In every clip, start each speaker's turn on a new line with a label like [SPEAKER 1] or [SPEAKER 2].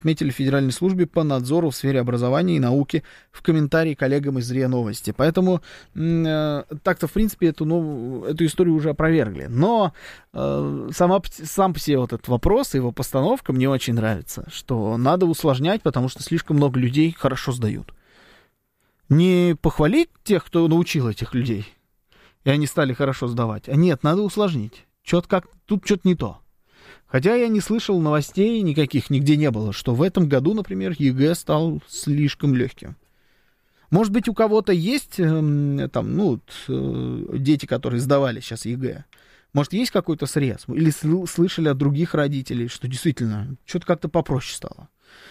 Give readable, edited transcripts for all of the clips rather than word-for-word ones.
[SPEAKER 1] отметили в Федеральной службе по надзору в сфере образования и науки в комментарии коллегам из РИА Новости. Поэтому так-то, в принципе, эту историю уже опровергли. Но сам по себе вот этот вопрос, его постановка мне очень нравится, что надо усложнять, потому что слишком много людей хорошо сдают. Не похвалить тех, кто научил этих людей, и они стали хорошо сдавать, а нет, надо усложнить. Тут что-то не то. Хотя я не слышал новостей никаких, нигде не было, что в этом году, например, ЕГЭ стал слишком легким. Может быть, у кого-то есть дети, которые сдавали сейчас ЕГЭ. Может, есть какой-то срез? Или слышали от других родителей, что действительно что-то как-то попроще стало.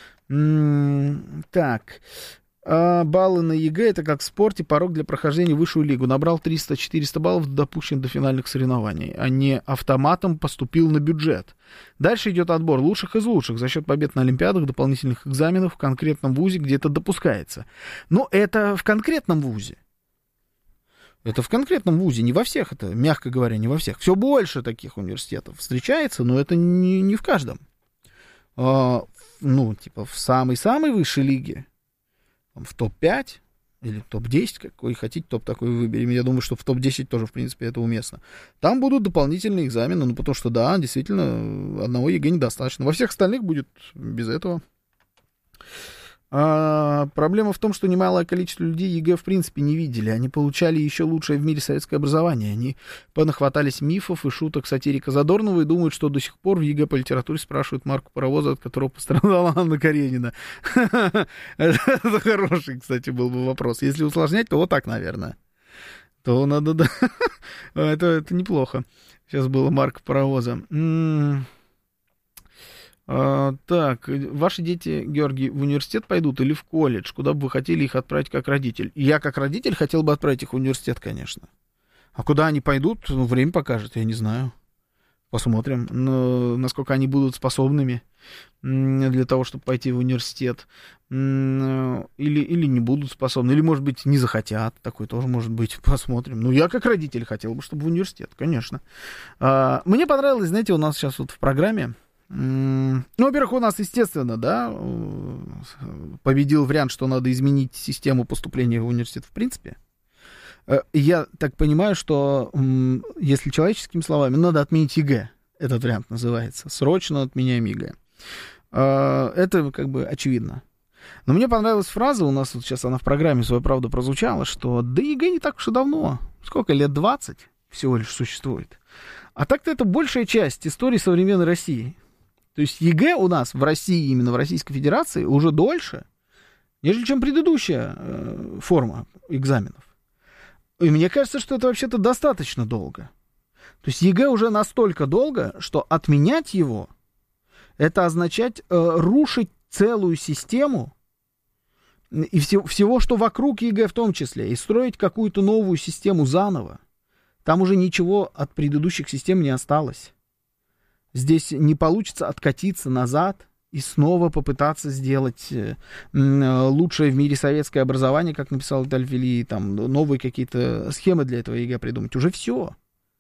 [SPEAKER 1] Так. Баллы на ЕГЭ — это как в спорте, порог для прохождения в высшую лигу. Набрал 300-400 баллов, допущен до финальных соревнований, а не автоматом поступил на бюджет. Дальше идет отбор лучших из лучших за счет побед на олимпиадах, дополнительных экзаменов в конкретном вузе, где это допускается. Но это в конкретном вузе. Это в конкретном вузе, не во всех, это, мягко говоря, не во всех. Все больше таких университетов встречается, но это не в каждом. В самой-самой высшей лиге, в топ-5 или топ-10, какой хотите, топ такой выберем. Я думаю, что в топ-10 тоже, в принципе, это уместно. Там будут дополнительные экзамены, потому что, да, действительно, одного ЕГЭ недостаточно. Во всех остальных будет без этого. Проблема в том, что немалое количество людей ЕГЭ в принципе не видели. Они получали еще лучшее в мире советское образование. Они понахватались мифов и шуток сатирика Задорнова и думают, что до сих пор в ЕГЭ по литературе спрашивают марку паровоза, от которого пострадала Анна Каренина. Это хороший, кстати, был бы вопрос. Если усложнять, то вот так, наверное. То надо, да. Это неплохо. Сейчас была марка паровоза. Так, ваши дети, Георгий, в университет пойдут или в колледж? Куда бы вы хотели их отправить как родитель? Я как родитель хотел бы отправить их в университет, конечно. А куда они пойдут, время покажет, я не знаю. Посмотрим, насколько они будут способными для того, чтобы пойти в университет. Или не будут способны, или, может быть, не захотят. Такое тоже может быть. Посмотрим. Я как родитель хотел бы, чтобы в университет, конечно. Мне понравилось, знаете, у нас сейчас вот в программе... во-первых, у нас, естественно, да, победил вариант, что надо изменить систему поступления в университет в принципе. Я так понимаю, что, если человеческими словами, надо отменить ЕГЭ. Этот вариант называется. Срочно отменяем ЕГЭ. Это как бы очевидно. Но мне понравилась фраза, у нас вот сейчас она в программе «Своя правда» прозвучала, что да ЕГЭ не так уж и давно. Сколько, лет 20 всего лишь существует. А так-то это большая часть истории современной России. То есть ЕГЭ у нас в России, именно в Российской Федерации, уже дольше, нежели чем предыдущая форма экзаменов. И мне кажется, что это вообще-то достаточно долго. То есть ЕГЭ уже настолько долго, что отменять его, это означать рушить целую систему и всего, что вокруг ЕГЭ в том числе, и строить какую-то новую систему заново. Там уже ничего от предыдущих систем не осталось. Здесь не получится откатиться назад и снова попытаться сделать лучшее в мире советское образование, как написал Виталий Фили, там новые какие-то схемы для этого ЕГЭ придумать. Уже все.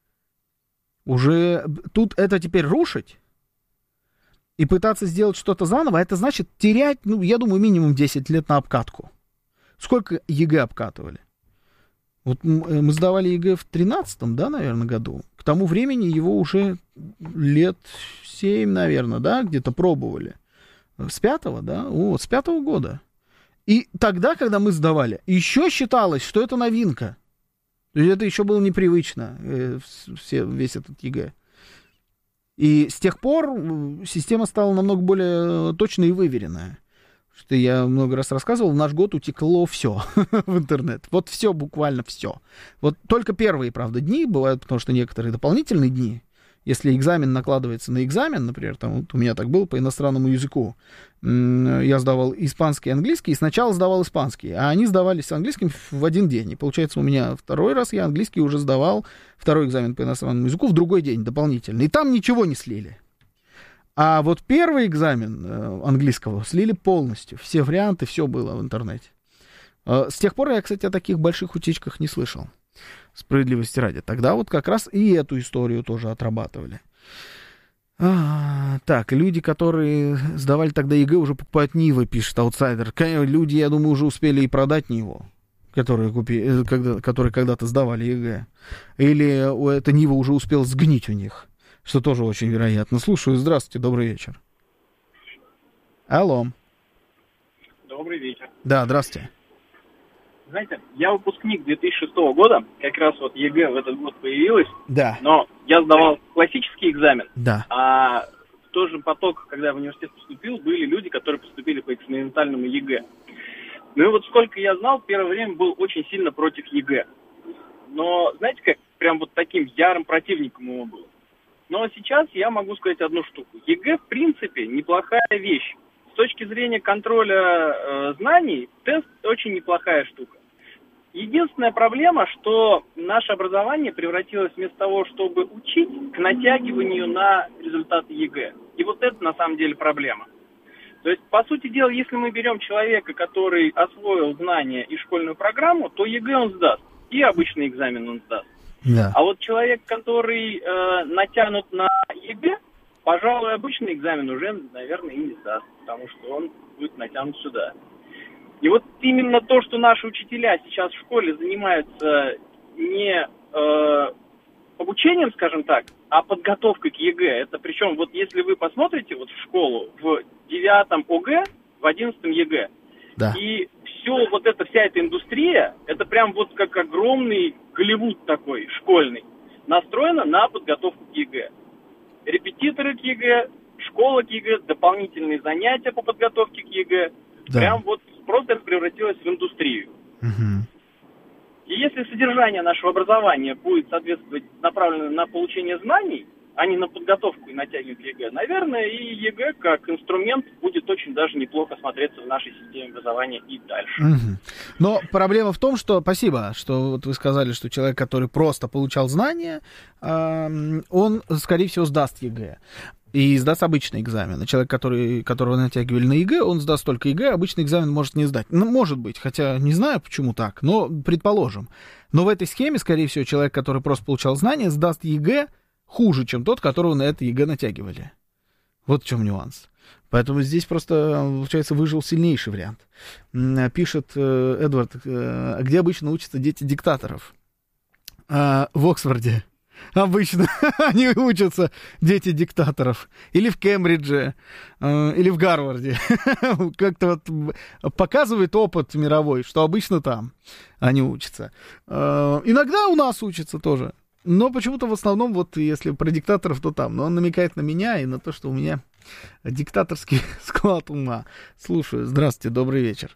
[SPEAKER 1] Уже тут это теперь рушить и пытаться сделать что-то заново, это значит терять, я думаю, минимум 10 лет на обкатку. Сколько ЕГЭ обкатывали? Вот мы сдавали ЕГЭ в 13-м, да, наверное, году. К тому времени его уже лет 7, наверное, да, где-то пробовали. С 5-го, да? С 5-го года. И тогда, когда мы сдавали, еще считалось, что это новинка. То есть это еще было непривычно, весь этот ЕГЭ. И с тех пор система стала намного более точной и выверенная. Что я много раз рассказывал, в наш год утекло все в интернет. Вот все, буквально все. Вот только первые, правда, дни бывают, потому что некоторые дополнительные дни, если экзамен накладывается на экзамен, например, там вот у меня так было по иностранному языку, я сдавал испанский и английский, и сначала сдавал испанский, а они сдавались с английским в один день. И получается, у меня второй раз я английский уже сдавал, второй экзамен по иностранному языку в другой день дополнительно. И там ничего не слили. А вот первый экзамен английского слили полностью. Все варианты, все было в интернете. С тех пор я, кстати, о таких больших утечках не слышал. Справедливости ради. Тогда вот как раз и эту историю тоже отрабатывали. Так, люди, которые сдавали тогда ЕГЭ, уже покупают Нивы, пишет аутсайдер. Люди, я думаю, уже успели и продать Ниву, которые когда-то сдавали ЕГЭ. Или эта Нива уже успела сгнить у них, что тоже очень вероятно. Слушаю, здравствуйте, добрый вечер. Алло.
[SPEAKER 2] Добрый вечер.
[SPEAKER 1] Да, здравствуйте.
[SPEAKER 2] Знаете, я выпускник 2006 года, как раз вот ЕГЭ в этот год появилась,
[SPEAKER 1] Да.
[SPEAKER 2] но я сдавал классический экзамен,
[SPEAKER 1] Да.
[SPEAKER 2] а в тот же поток, когда я в университет поступил, были люди, которые поступили по экспериментальному ЕГЭ. Ну и вот сколько я знал, в первое время был очень сильно против ЕГЭ. Но, знаете, как прям вот таким ярым противником его был. Но сейчас я могу сказать одну штуку. ЕГЭ, в принципе, неплохая вещь. С точки зрения контроля знаний, тест очень неплохая штука. Единственная проблема, что наше образование превратилось вместо того, чтобы учить, к натягиванию на результаты ЕГЭ. И вот это на самом деле проблема. То есть, по сути дела, если мы берем человека, который освоил знания и школьную программу, то ЕГЭ он сдаст, и обычный экзамен он сдаст.
[SPEAKER 1] Да.
[SPEAKER 2] А вот человек, который натянут на ЕГЭ, пожалуй, обычный экзамен уже, наверное, и не сдаст, потому что он будет натянут сюда. И вот именно то, что наши учителя сейчас в школе занимаются не обучением, скажем так, а подготовкой к ЕГЭ. Это причем, вот если вы посмотрите вот в школу, в 9 ОГЭ, в 11 ЕГЭ,
[SPEAKER 1] Да.
[SPEAKER 2] и вся эта индустрия, это прям вот как огромный Голливуд такой, школьный, настроена на подготовку к ЕГЭ. Репетиторы к ЕГЭ, школа к ЕГЭ, дополнительные занятия по подготовке к ЕГЭ.
[SPEAKER 1] Да.
[SPEAKER 2] Прям вот просто это превратилось в индустрию.
[SPEAKER 1] Угу.
[SPEAKER 2] И если содержание нашего образования будет соответствовать направлено на получение знаний, а не на подготовку и натягивание к ЕГЭ, наверное, и ЕГЭ как инструмент будет очень даже неплохо смотреться в нашей системе образования и дальше.
[SPEAKER 1] Угу. Но проблема в том, что, спасибо, что вот вы сказали, что человек, который просто получал знания, он, скорее всего, сдаст ЕГЭ. И сдаст обычный экзамен. А человек, которого натягивали на ЕГЭ, он сдаст только ЕГЭ, обычный экзамен может не сдать. Ну, может быть, хотя не знаю, почему так, но предположим. Но в этой схеме, скорее всего, человек, который просто получал знания, сдаст ЕГЭ хуже, чем тот, которого на это ЕГЭ натягивали. Вот в чем нюанс. Поэтому здесь просто, получается, выжил сильнейший вариант. Пишет Эдвард, где обычно учатся дети диктаторов? В Оксфорде. Обычно они учатся, дети диктаторов. Или в Кембридже, или в Гарварде. Как-то вот показывает опыт мировой, что обычно там они учатся. Иногда у нас учатся тоже. Но почему-то в основном, вот если про диктаторов, то там. Но он намекает на меня и на то, что у меня диктаторский склад ума. Слушаю. Здравствуйте, добрый вечер.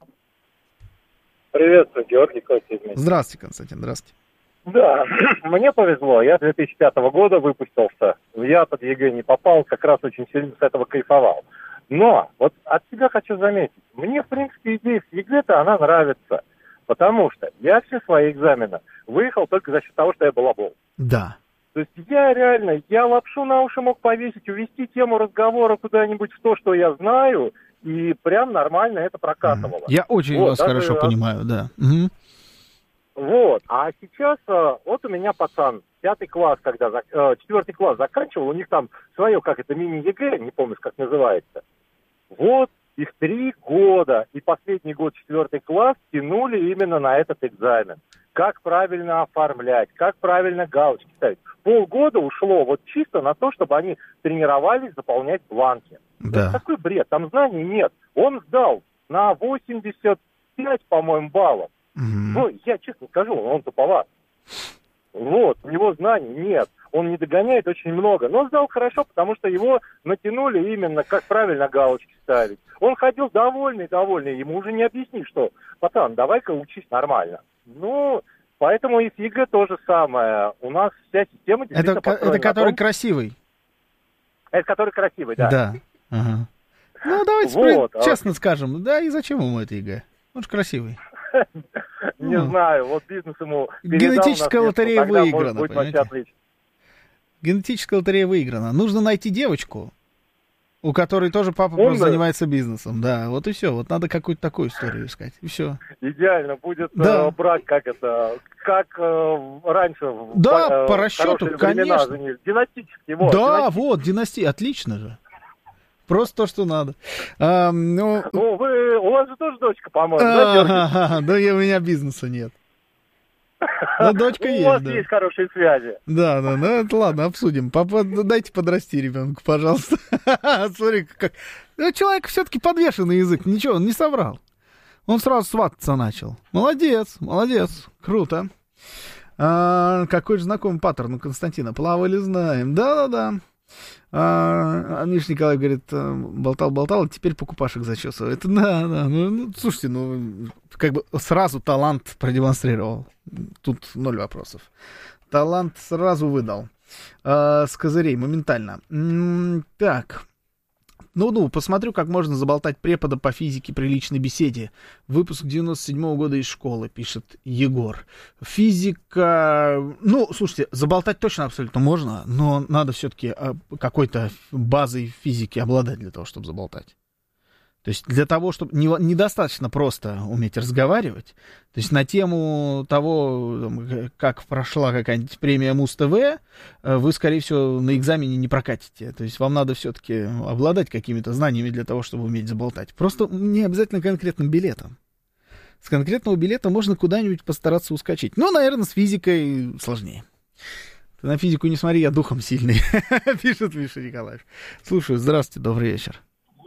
[SPEAKER 3] Приветствую, Георгий Константин.
[SPEAKER 1] Здравствуйте, Константин, здравствуйте.
[SPEAKER 3] Да, мне повезло, я 2005 года выпустился, я под ЕГЭ не попал, как раз очень сильно с этого кайфовал. Но вот от себя хочу заметить, мне, в принципе, идея с ЕГЭ-то, она нравится, потому что я все свои экзамены выехал только за счет того, что я балабол.
[SPEAKER 1] Да.
[SPEAKER 3] То есть я лапшу на уши мог повесить, увести тему разговора куда-нибудь в то, что я знаю, и прям нормально это прокатывало.
[SPEAKER 1] Я очень вас хорошо понимаю, да. Угу.
[SPEAKER 3] Вот, а сейчас вот у меня пацан, 4 класс заканчивал, у них там свое, как это, мини-ЕГЭ, не помню, как называется. Вот, их 3 года, и последний год 4 класс тянули именно на этот экзамен. Как правильно оформлять, как правильно галочки ставить. Полгода ушло вот чисто на то, чтобы они тренировались заполнять бланки.
[SPEAKER 1] Да.
[SPEAKER 3] Это такой бред, там знаний нет. Он сдал на 85, по-моему, баллов. Ну, я честно скажу, он туповат. Вот, у него знаний нет. Он не догоняет очень много. Но сдал хорошо, потому что его натянули именно, как правильно галочки ставить. Он ходил довольный. Ему уже не объяснишь, что, пацан, давай-ка учись нормально. Ну, поэтому и с ЕГЭ то же самое. У нас вся система действительно
[SPEAKER 1] это который красивый?
[SPEAKER 3] Это который красивый, да.
[SPEAKER 1] Да. Ага. Ну, давайте честно скажем. Да, и зачем ему это ЕГЭ? Он же красивый.
[SPEAKER 3] Не знаю, вот бизнес ему
[SPEAKER 1] генетическая лотерея выиграна, понимаете? Генетическая лотерея выиграна. Нужно найти девочку, У которой тоже папа просто занимается бизнесом, да, вот и все. Вот надо какую-то такую историю искать, и все.
[SPEAKER 3] Идеально будет брать, как раньше.
[SPEAKER 1] Да, по расчету, конечно.
[SPEAKER 3] Династический.
[SPEAKER 1] Династия, отлично же. Просто то, что надо.
[SPEAKER 3] У вас же тоже дочка, по-моему, да?
[SPEAKER 1] Да, у меня бизнеса нет. Но дочка есть,
[SPEAKER 3] у вас есть хорошие связи.
[SPEAKER 1] Да, это ладно, обсудим. Папа, дайте подрасти ребенку, пожалуйста. Смотри, как... человек все-таки подвешенный язык, ничего, он не соврал. Он сразу свататься начал. Молодец, круто. Какой же знакомый паттерн у Константина. Плавали, знаем. Да. Миша Николаев говорит, болтал, теперь покупашек зачесывает. Да. Слушайте, как бы сразу талант продемонстрировал. Тут 0 вопросов. Талант сразу выдал. С козырей, моментально. Так. Посмотрю, как можно заболтать препода по физике при личной беседе. Выпуск 97-го года из школы, пишет Егор. Физика... слушайте, заболтать точно абсолютно можно, но надо все-таки какой-то базой физики обладать для того, чтобы заболтать. То есть для того, чтобы... Недостаточно просто уметь разговаривать. То есть на тему того, как прошла какая-нибудь премия Муз-ТВ, вы, скорее всего, на экзамене не прокатите. То есть вам надо все-таки обладать какими-то знаниями для того, чтобы уметь заболтать. Просто не обязательно конкретным билетом. С конкретного билета можно куда-нибудь постараться ускочить. Наверное, с физикой сложнее. Ты на физику не смотри, я духом сильный, пишет Миша Николаев. Слушаю, здравствуйте, добрый вечер.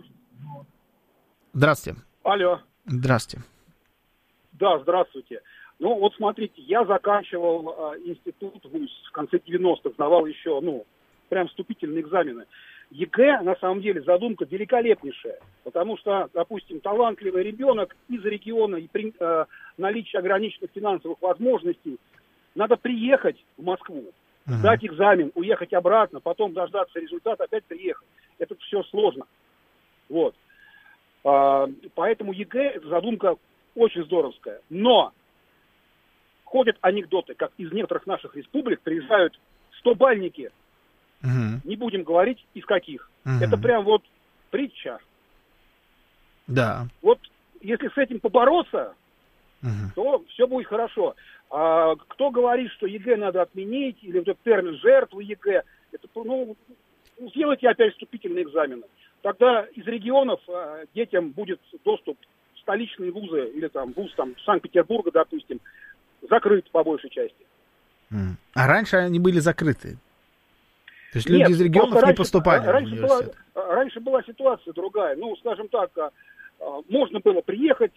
[SPEAKER 1] Здравствуйте.
[SPEAKER 4] Алло.
[SPEAKER 1] Здравствуйте.
[SPEAKER 4] Да, здравствуйте. Смотрите, я заканчивал институт, вуз в конце 90-х, сдавал еще, прям вступительные экзамены. ЕГЭ, на самом деле, задумка великолепнейшая, потому что, допустим, талантливый ребенок из региона и при наличии ограниченных финансовых возможностей, надо приехать в Москву, сдать экзамен, уехать обратно, потом дождаться результата, опять приехать. Это все сложно. Вот. Поэтому ЕГЭ, эта задумка очень здоровская. Но ходят анекдоты, как из некоторых наших республик приезжают 100-бальники, не будем говорить из каких. Это прям притча.
[SPEAKER 1] Да.
[SPEAKER 4] Если с этим побороться, то все будет хорошо. А кто говорит, что ЕГЭ надо отменить, или этот термин жертвы ЕГЭ, это, сделайте опять вступительные экзамены. Тогда из регионов детям будет доступ в столичные вузы, или вуз Санкт-Петербурга, допустим, закрыт по большей части.
[SPEAKER 1] А раньше они были закрыты? То есть люди из регионов не поступали в университет?
[SPEAKER 4] Раньше была ситуация другая. Скажем так, можно было приехать,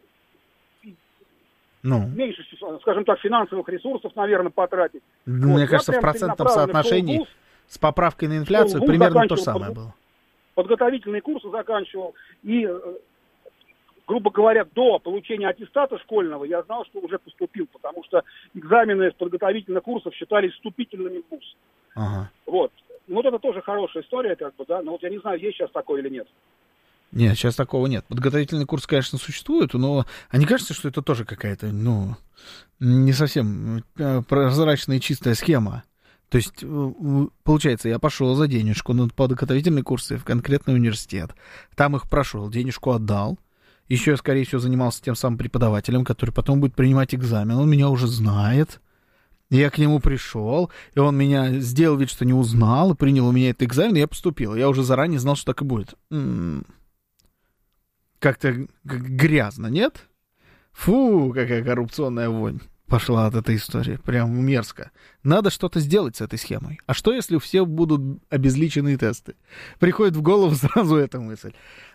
[SPEAKER 4] меньше, скажем так, финансовых ресурсов, наверное, потратить.
[SPEAKER 1] Мне кажется, в процентном соотношении с поправкой на инфляцию примерно то же самое было.
[SPEAKER 4] Подготовительные курсы заканчивал, и, грубо говоря, до получения аттестата школьного я знал, что уже поступил, потому что экзамены с подготовительных курсов считались вступительными в вуз. Вот это тоже хорошая история, но я не знаю, есть сейчас такое или нет.
[SPEAKER 1] Нет, сейчас такого нет. Подготовительный курс, конечно, существует, но не кажется, что это тоже какая-то, не совсем прозрачная и чистая схема. То есть, получается, я пошел за денежку на подготовительные курсы в конкретный университет. Там их прошел, денежку отдал. Еще я, скорее всего, занимался тем самым преподавателем, который потом будет принимать экзамен. Он меня уже знает. Я к нему пришел, и он меня сделал вид, что не узнал, и принял у меня этот экзамен, и я поступил. Я уже заранее знал, что так и будет. Как-то грязно, нет? Фу, какая коррупционная вонь пошла от этой истории. Прям мерзко. Надо что-то сделать с этой схемой. А что, если у всех будут обезличенные тесты? Приходит в голову сразу эта мысль.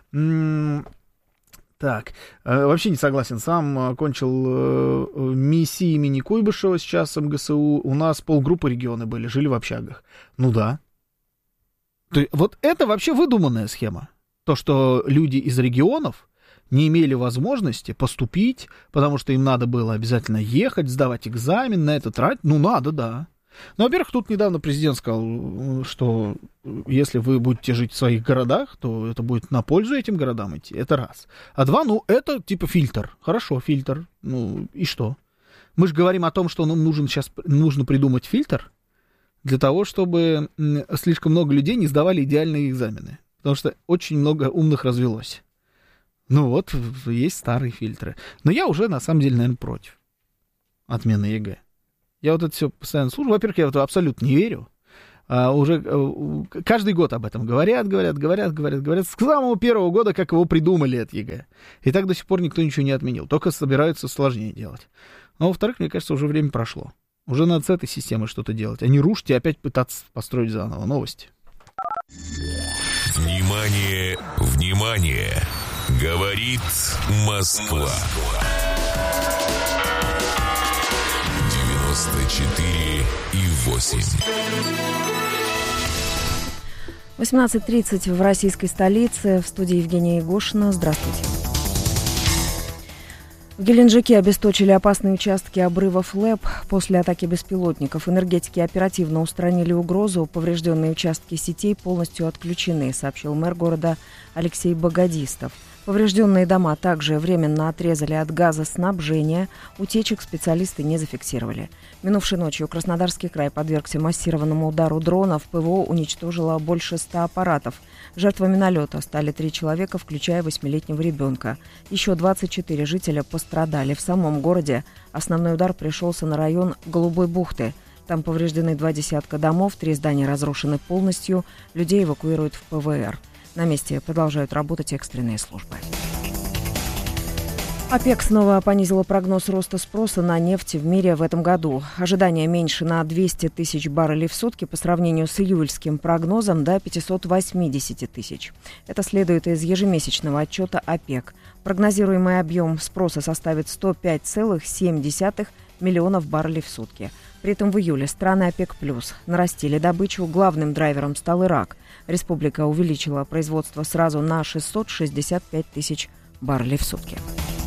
[SPEAKER 1] Так, вообще не согласен. Сам окончил МИСИ имени Куйбышева, сейчас МГСУ. У нас полгруппы регионы были, жили в общагах. Да. То есть, это вообще выдуманная схема. То, что люди из регионов не имели возможности поступить, потому что им надо было обязательно ехать, сдавать экзамен, на это тратить. Надо, да. Во-первых, тут недавно президент сказал, что если вы будете жить в своих городах, то это будет на пользу этим городам идти. Это раз. А два, это типа фильтр. Хорошо, фильтр. И что? Мы же говорим о том, что нам нужно придумать фильтр для того, чтобы слишком много людей не сдавали идеальные экзамены. потому что очень много умных развелось. Ну вот, есть старые фильтры. Но я уже, на самом деле, наверное, против отмены ЕГЭ. Я вот это все постоянно слушаю. Во-первых, я в это абсолютно не верю. Уже каждый год об этом говорят. С самого первого года, как его придумали, это ЕГЭ. И так до сих пор никто ничего не отменил. Только собираются сложнее делать. Но, во-вторых, мне кажется, уже время прошло. Уже надо с этой системой что-то делать. А не рушить и опять пытаться построить заново. Новости.
[SPEAKER 5] Внимание, внимание! Говорит Москва. 94,8.
[SPEAKER 6] 18:30 в российской столице. В студии Евгения Егошина. Здравствуйте. В Геленджике обесточили опасные участки обрывов ЛЭП. После атаки беспилотников энергетики оперативно устранили угрозу. Поврежденные участки сетей полностью отключены, сообщил мэр города Алексей Богодистов. Поврежденные дома также временно отрезали от газоснабжения. Утечек специалисты не зафиксировали. Минувшей ночью Краснодарский край подвергся массированному удару дронов. ПВО уничтожило больше 100 аппаратов. Жертвами налета стали 3 человека, включая 8-летнего ребенка. Еще 24 жителя пострадали. В самом городе основной удар пришелся на район Голубой бухты. Там повреждены 2 десятка домов, 3 здания разрушены полностью. Людей эвакуируют в ПВР. На месте продолжают работать экстренные службы. ОПЕК снова понизила прогноз роста спроса на нефть в мире в этом году. Ожидания меньше на 200 тысяч баррелей в сутки по сравнению с июльским прогнозом до 580 тысяч. Это следует из ежемесячного отчета ОПЕК. Прогнозируемый объем спроса составит 105,7 миллионов баррелей в сутки. При этом в июле страны ОПЕК+ нарастили добычу. Главным драйвером стал Ирак. Республика увеличила производство сразу на 665 тысяч баррелей в сутки.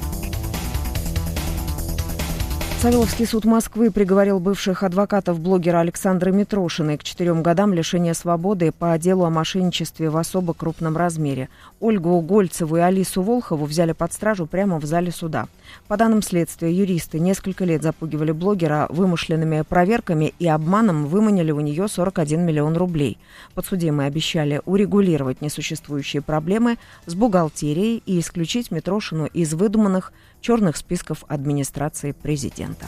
[SPEAKER 6] Савеловский суд Москвы приговорил бывших адвокатов блогера Александры Митрошиной к 4 годам лишения свободы по делу о мошенничестве в особо крупном размере. Ольгу Гольцеву и Алису Волхову взяли под стражу прямо в зале суда. По данным следствия, юристы несколько лет запугивали блогера вымышленными проверками и обманом выманили у нее 41 миллион рублей. Подсудимые обещали урегулировать несуществующие проблемы с бухгалтерией и исключить Митрошину из выдуманных черных списков администрации президента.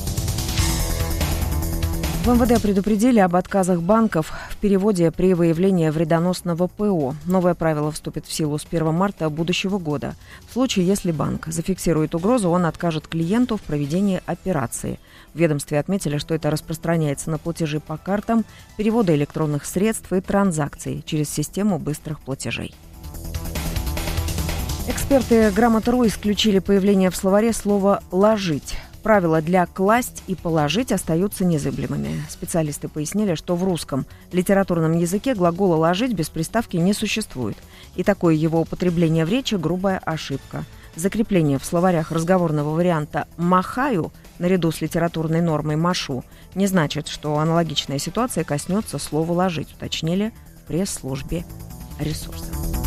[SPEAKER 6] В МВД предупредили об отказах банков в переводе при выявлении вредоносного ПО. Новое правило вступит в силу с 1 марта будущего года. В случае, если банк зафиксирует угрозу, он откажет клиенту в проведении операции. В ведомстве отметили, что это распространяется на платежи по картам, переводы электронных средств и транзакций через систему быстрых платежей. Эксперты Грамота.ру исключили появление в словаре слова «ложить». Правила для «класть» и «положить» остаются незыблемыми. Специалисты пояснили, что в русском литературном языке глагола «ложить» без приставки не существует. И такое его употребление в речи – грубая ошибка. Закрепление в словарях разговорного варианта «махаю» наряду с литературной нормой «машу» не значит, что аналогичная ситуация коснется слова «ложить», уточнили в пресс-службе ресурса.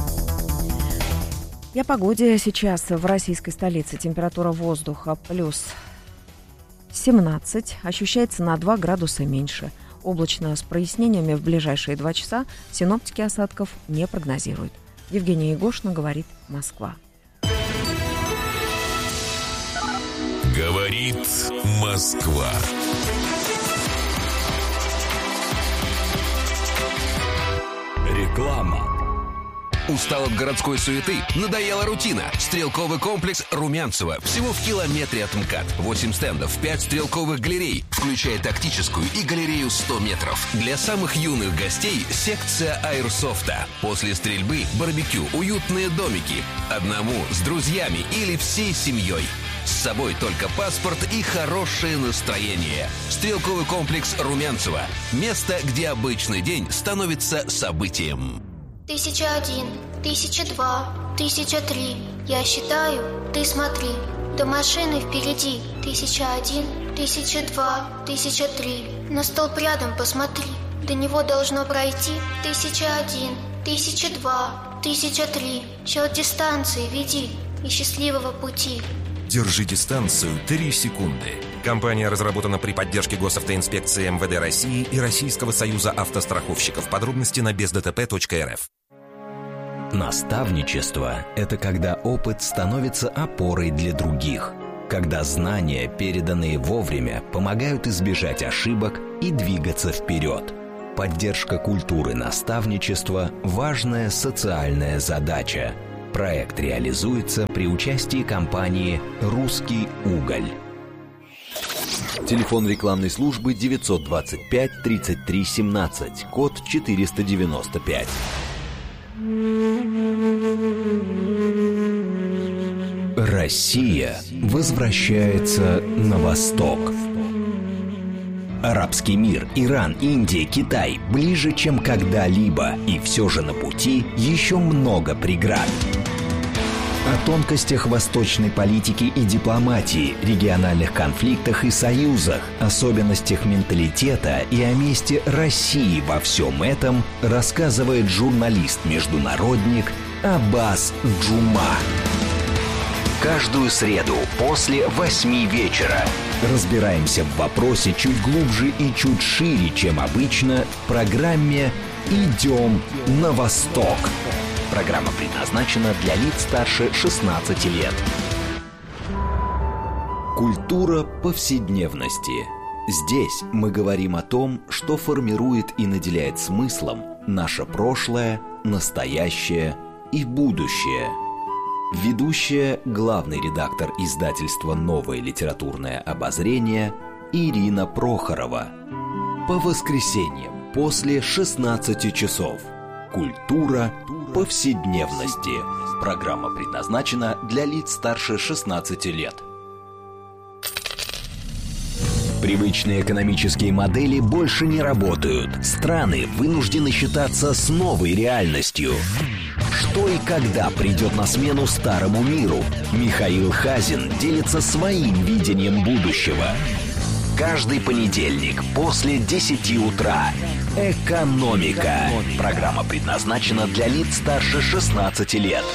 [SPEAKER 6] И о погоде сейчас в российской столице. Температура воздуха плюс 17, ощущается на 2 градуса меньше. Облачно с прояснениями в ближайшие 2 часа. Синоптики осадков не прогнозируют. Евгения Егошина, говорит Москва.
[SPEAKER 5] Говорит Москва.
[SPEAKER 7] Реклама. Устал от городской суеты? Надоела рутина? Стрелковый комплекс Румянцево. Всего в километре от МКАД. 8 стендов, 5 стрелковых галерей, включая тактическую и галерею 100 метров. Для самых юных гостей секция аэрсофта. После стрельбы барбекю, уютные домики. Одному, с друзьями или всей семьей. С собой только паспорт и хорошее настроение. Стрелковый комплекс Румянцево. Место, где обычный день становится событием.
[SPEAKER 8] 1001, 1002, 1003. Я считаю, ты смотри. До машины впереди. 1001, 1002, 1003. На столб рядом посмотри. До него должно пройти 1001, 1002, 1003. Счет дистанции веди и счастливого пути.
[SPEAKER 9] Держи дистанцию 3 секунды. Компания разработана при поддержке Госавтоинспекции МВД России и Российского союза автостраховщиков. Подробности на бездтп.рф.
[SPEAKER 10] Наставничество – это когда опыт становится опорой для других, когда знания, переданные вовремя, помогают избежать ошибок и двигаться вперед. Поддержка культуры наставничества – важная социальная задача. Проект реализуется при участии компании «Русский уголь».
[SPEAKER 11] Телефон рекламной службы 925 33 17, код 495.
[SPEAKER 10] Россия возвращается на восток. Арабский мир, Иран, Индия, Китай ближе, чем когда-либо, и все же на пути еще много преград. О тонкостях восточной политики и дипломатии, региональных конфликтах и союзах, особенностях менталитета и о месте России во всем этом рассказывает журналист-международник Аббас Джума. Каждую среду после 8 вечера разбираемся в вопросе чуть глубже и чуть шире, чем обычно, в программе «Идем на восток». Программа предназначена для лиц старше 16 лет.
[SPEAKER 11] Культура повседневности. Здесь мы говорим о том, что формирует и наделяет смыслом наше прошлое, настоящее и будущее. Ведущая, главный редактор издательства «Новое литературное обозрение» Ирина Прохорова. По воскресеньям после 16 часов. Культура повседневности. Программа предназначена для лиц старше 16 лет.
[SPEAKER 10] Привычные экономические модели больше не работают. Страны вынуждены считаться с новой реальностью. Что и когда придет на смену старому миру? Михаил Хазин делится своим видением будущего. Каждый понедельник после 10 утра. «Экономика». Программа предназначена для лиц старше 16 лет.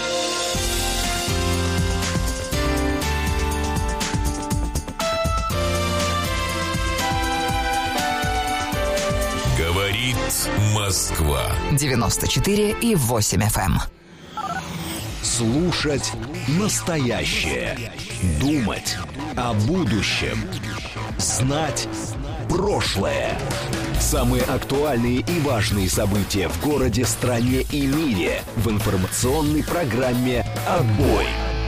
[SPEAKER 5] Говорит Москва.
[SPEAKER 12] 94,8 FM.
[SPEAKER 10] Слушать настоящее. Думать о будущем. Знать прошлое. Самые актуальные и важные события в городе, стране и мире в информационной программе «Отбой».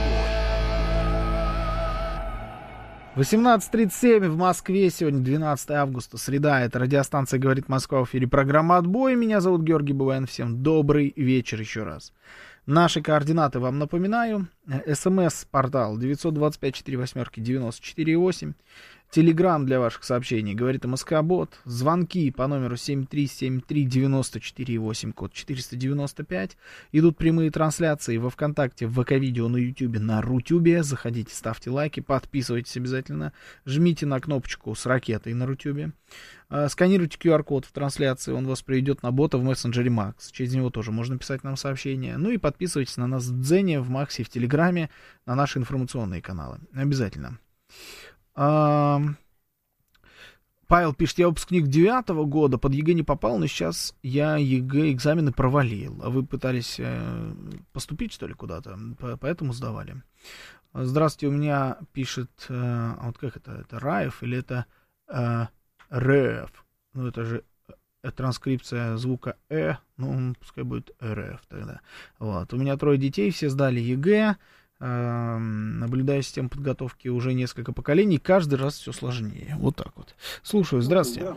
[SPEAKER 1] 18:37 в Москве. Сегодня 12 августа, среда. Это радиостанция «Говорит Москва», в эфире программа «Отбой». Меня зовут Георгий Бабаян. Всем добрый вечер еще раз. Наши координаты вам напоминаю. СМС-портал 925-48-94-8. Телеграм для ваших сообщений «Говорит МСК-бот». Звонки по номеру 7373-94-8, код 495. Идут прямые трансляции во ВКонтакте, в ВК-видео, на Ютубе, на Рутюбе. Заходите, ставьте лайки, подписывайтесь обязательно. Жмите на кнопочку с ракетой на Рутюбе. Сканируйте QR-код в трансляции, он вас приведет на бота в мессенджере Макс. Через него тоже можно писать нам сообщения. Ну и подписывайтесь на нас в Дзене, в Максе, в Телеграме, на наши информационные каналы. Обязательно. Павел пишет: я выпускник 9-го года, под ЕГЭ не попал, но сейчас я ЕГЭ экзамены провалил. А вы пытались поступить, что ли, куда-то? Поэтому сдавали. Здравствуйте, у меня пишет, вот как это Раев или это РФ? Ну, это же транскрипция звука ну, пускай будет РФ тогда. Вот. У меня 3 детей, все сдали ЕГЭ. Наблюдая систему подготовки уже несколько поколений, каждый раз все сложнее. Вот так вот. Слушаю, здравствуйте.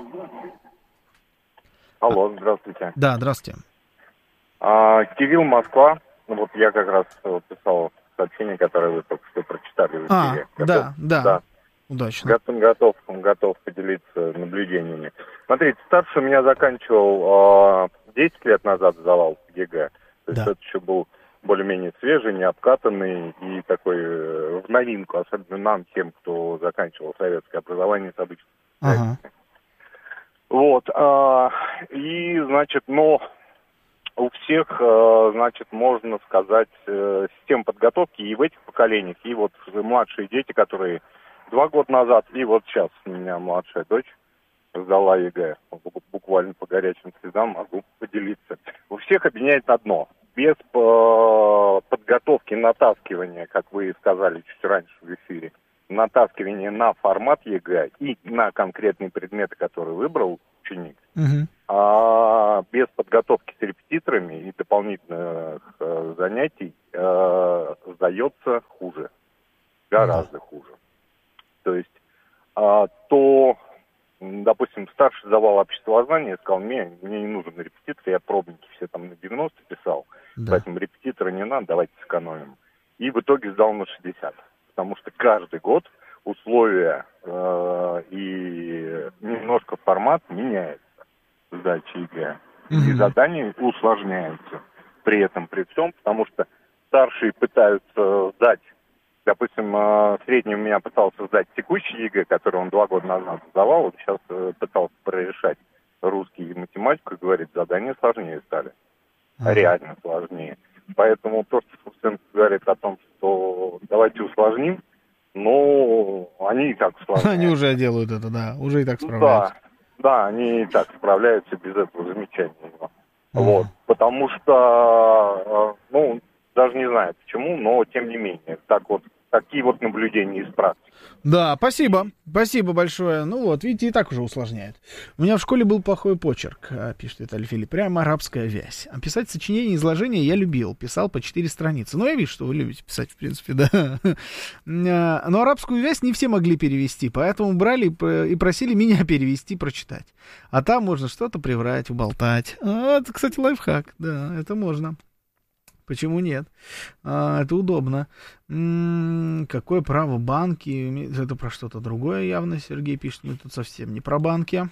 [SPEAKER 3] Алло, здравствуйте.
[SPEAKER 1] Да, здравствуйте.
[SPEAKER 3] Кирилл, Москва. Ну вот я как раз писал сообщение, которое вы только что прочитали в эфире.
[SPEAKER 1] Да. Удачно.
[SPEAKER 3] Готов поделиться наблюдениями. Смотрите, старший у меня заканчивал 10 лет назад, сдавал ЕГЭ. То есть это еще был более-менее свежий, не обкатанный и такой в новинку, особенно нам, тем, кто заканчивал советское образование с обычным. Вот. И, значит, но у всех, значит, можно сказать, система подготовки и в этих поколениях, и вот младшие дети, которые 2 года назад, и вот сейчас у меня младшая дочь сдала ЕГЭ. Буквально по горячим следам могу поделиться. У всех объединяет одно. без подготовки, натаскивания, как вы сказали чуть раньше в эфире, натаскивания на формат ЕГЭ и на конкретные предметы, которые выбрал ученик, а без подготовки с репетиторами и дополнительных занятий сдается хуже, гораздо хуже. То есть, допустим, старший завал обществознания сказал, мне не нужен репетитор, я пробники все там на 90 писал, поэтому репетитора не надо, давайте сэкономим. И в итоге сдал на 60, потому что каждый год условия и немножко формат меняется сдачи ЕГЭ. И задания усложняются при этом, при всем, потому что старшие пытаются сдать, допустим, средний у меня пытался сдать текущий ЕГЭ, который он 2 года назад сдавал, вот сейчас пытался прорешать русский и математику, и говорит, задания сложнее стали. Реально сложнее. Поэтому то, что Сусенко говорит о том, что давайте усложним, но они и так усложняют.
[SPEAKER 1] Они уже делают это, да, уже и так справляются.
[SPEAKER 3] Да, они и так справляются без этого замечательного. Вот, потому что, даже не знаю почему, но тем не менее, такие вот наблюдения из практики.
[SPEAKER 1] Да, спасибо большое. Ну вот, видите, и так уже усложняет. У меня в школе был плохой почерк, пишет Виталий Филипп, прямо арабская вязь. А писать сочинение, изложение я любил, писал по 4 страницы. Ну, я вижу, что вы любите писать, в принципе, да. Но арабскую вязь не все могли перевести, поэтому брали и просили меня перевести, прочитать. А там можно что-то приврать, уболтать. Это, кстати, лайфхак, да, это можно. Почему нет? Это удобно. Какое право банки? Это про что-то другое явно, Сергей пишет. Мы тут совсем не про банки.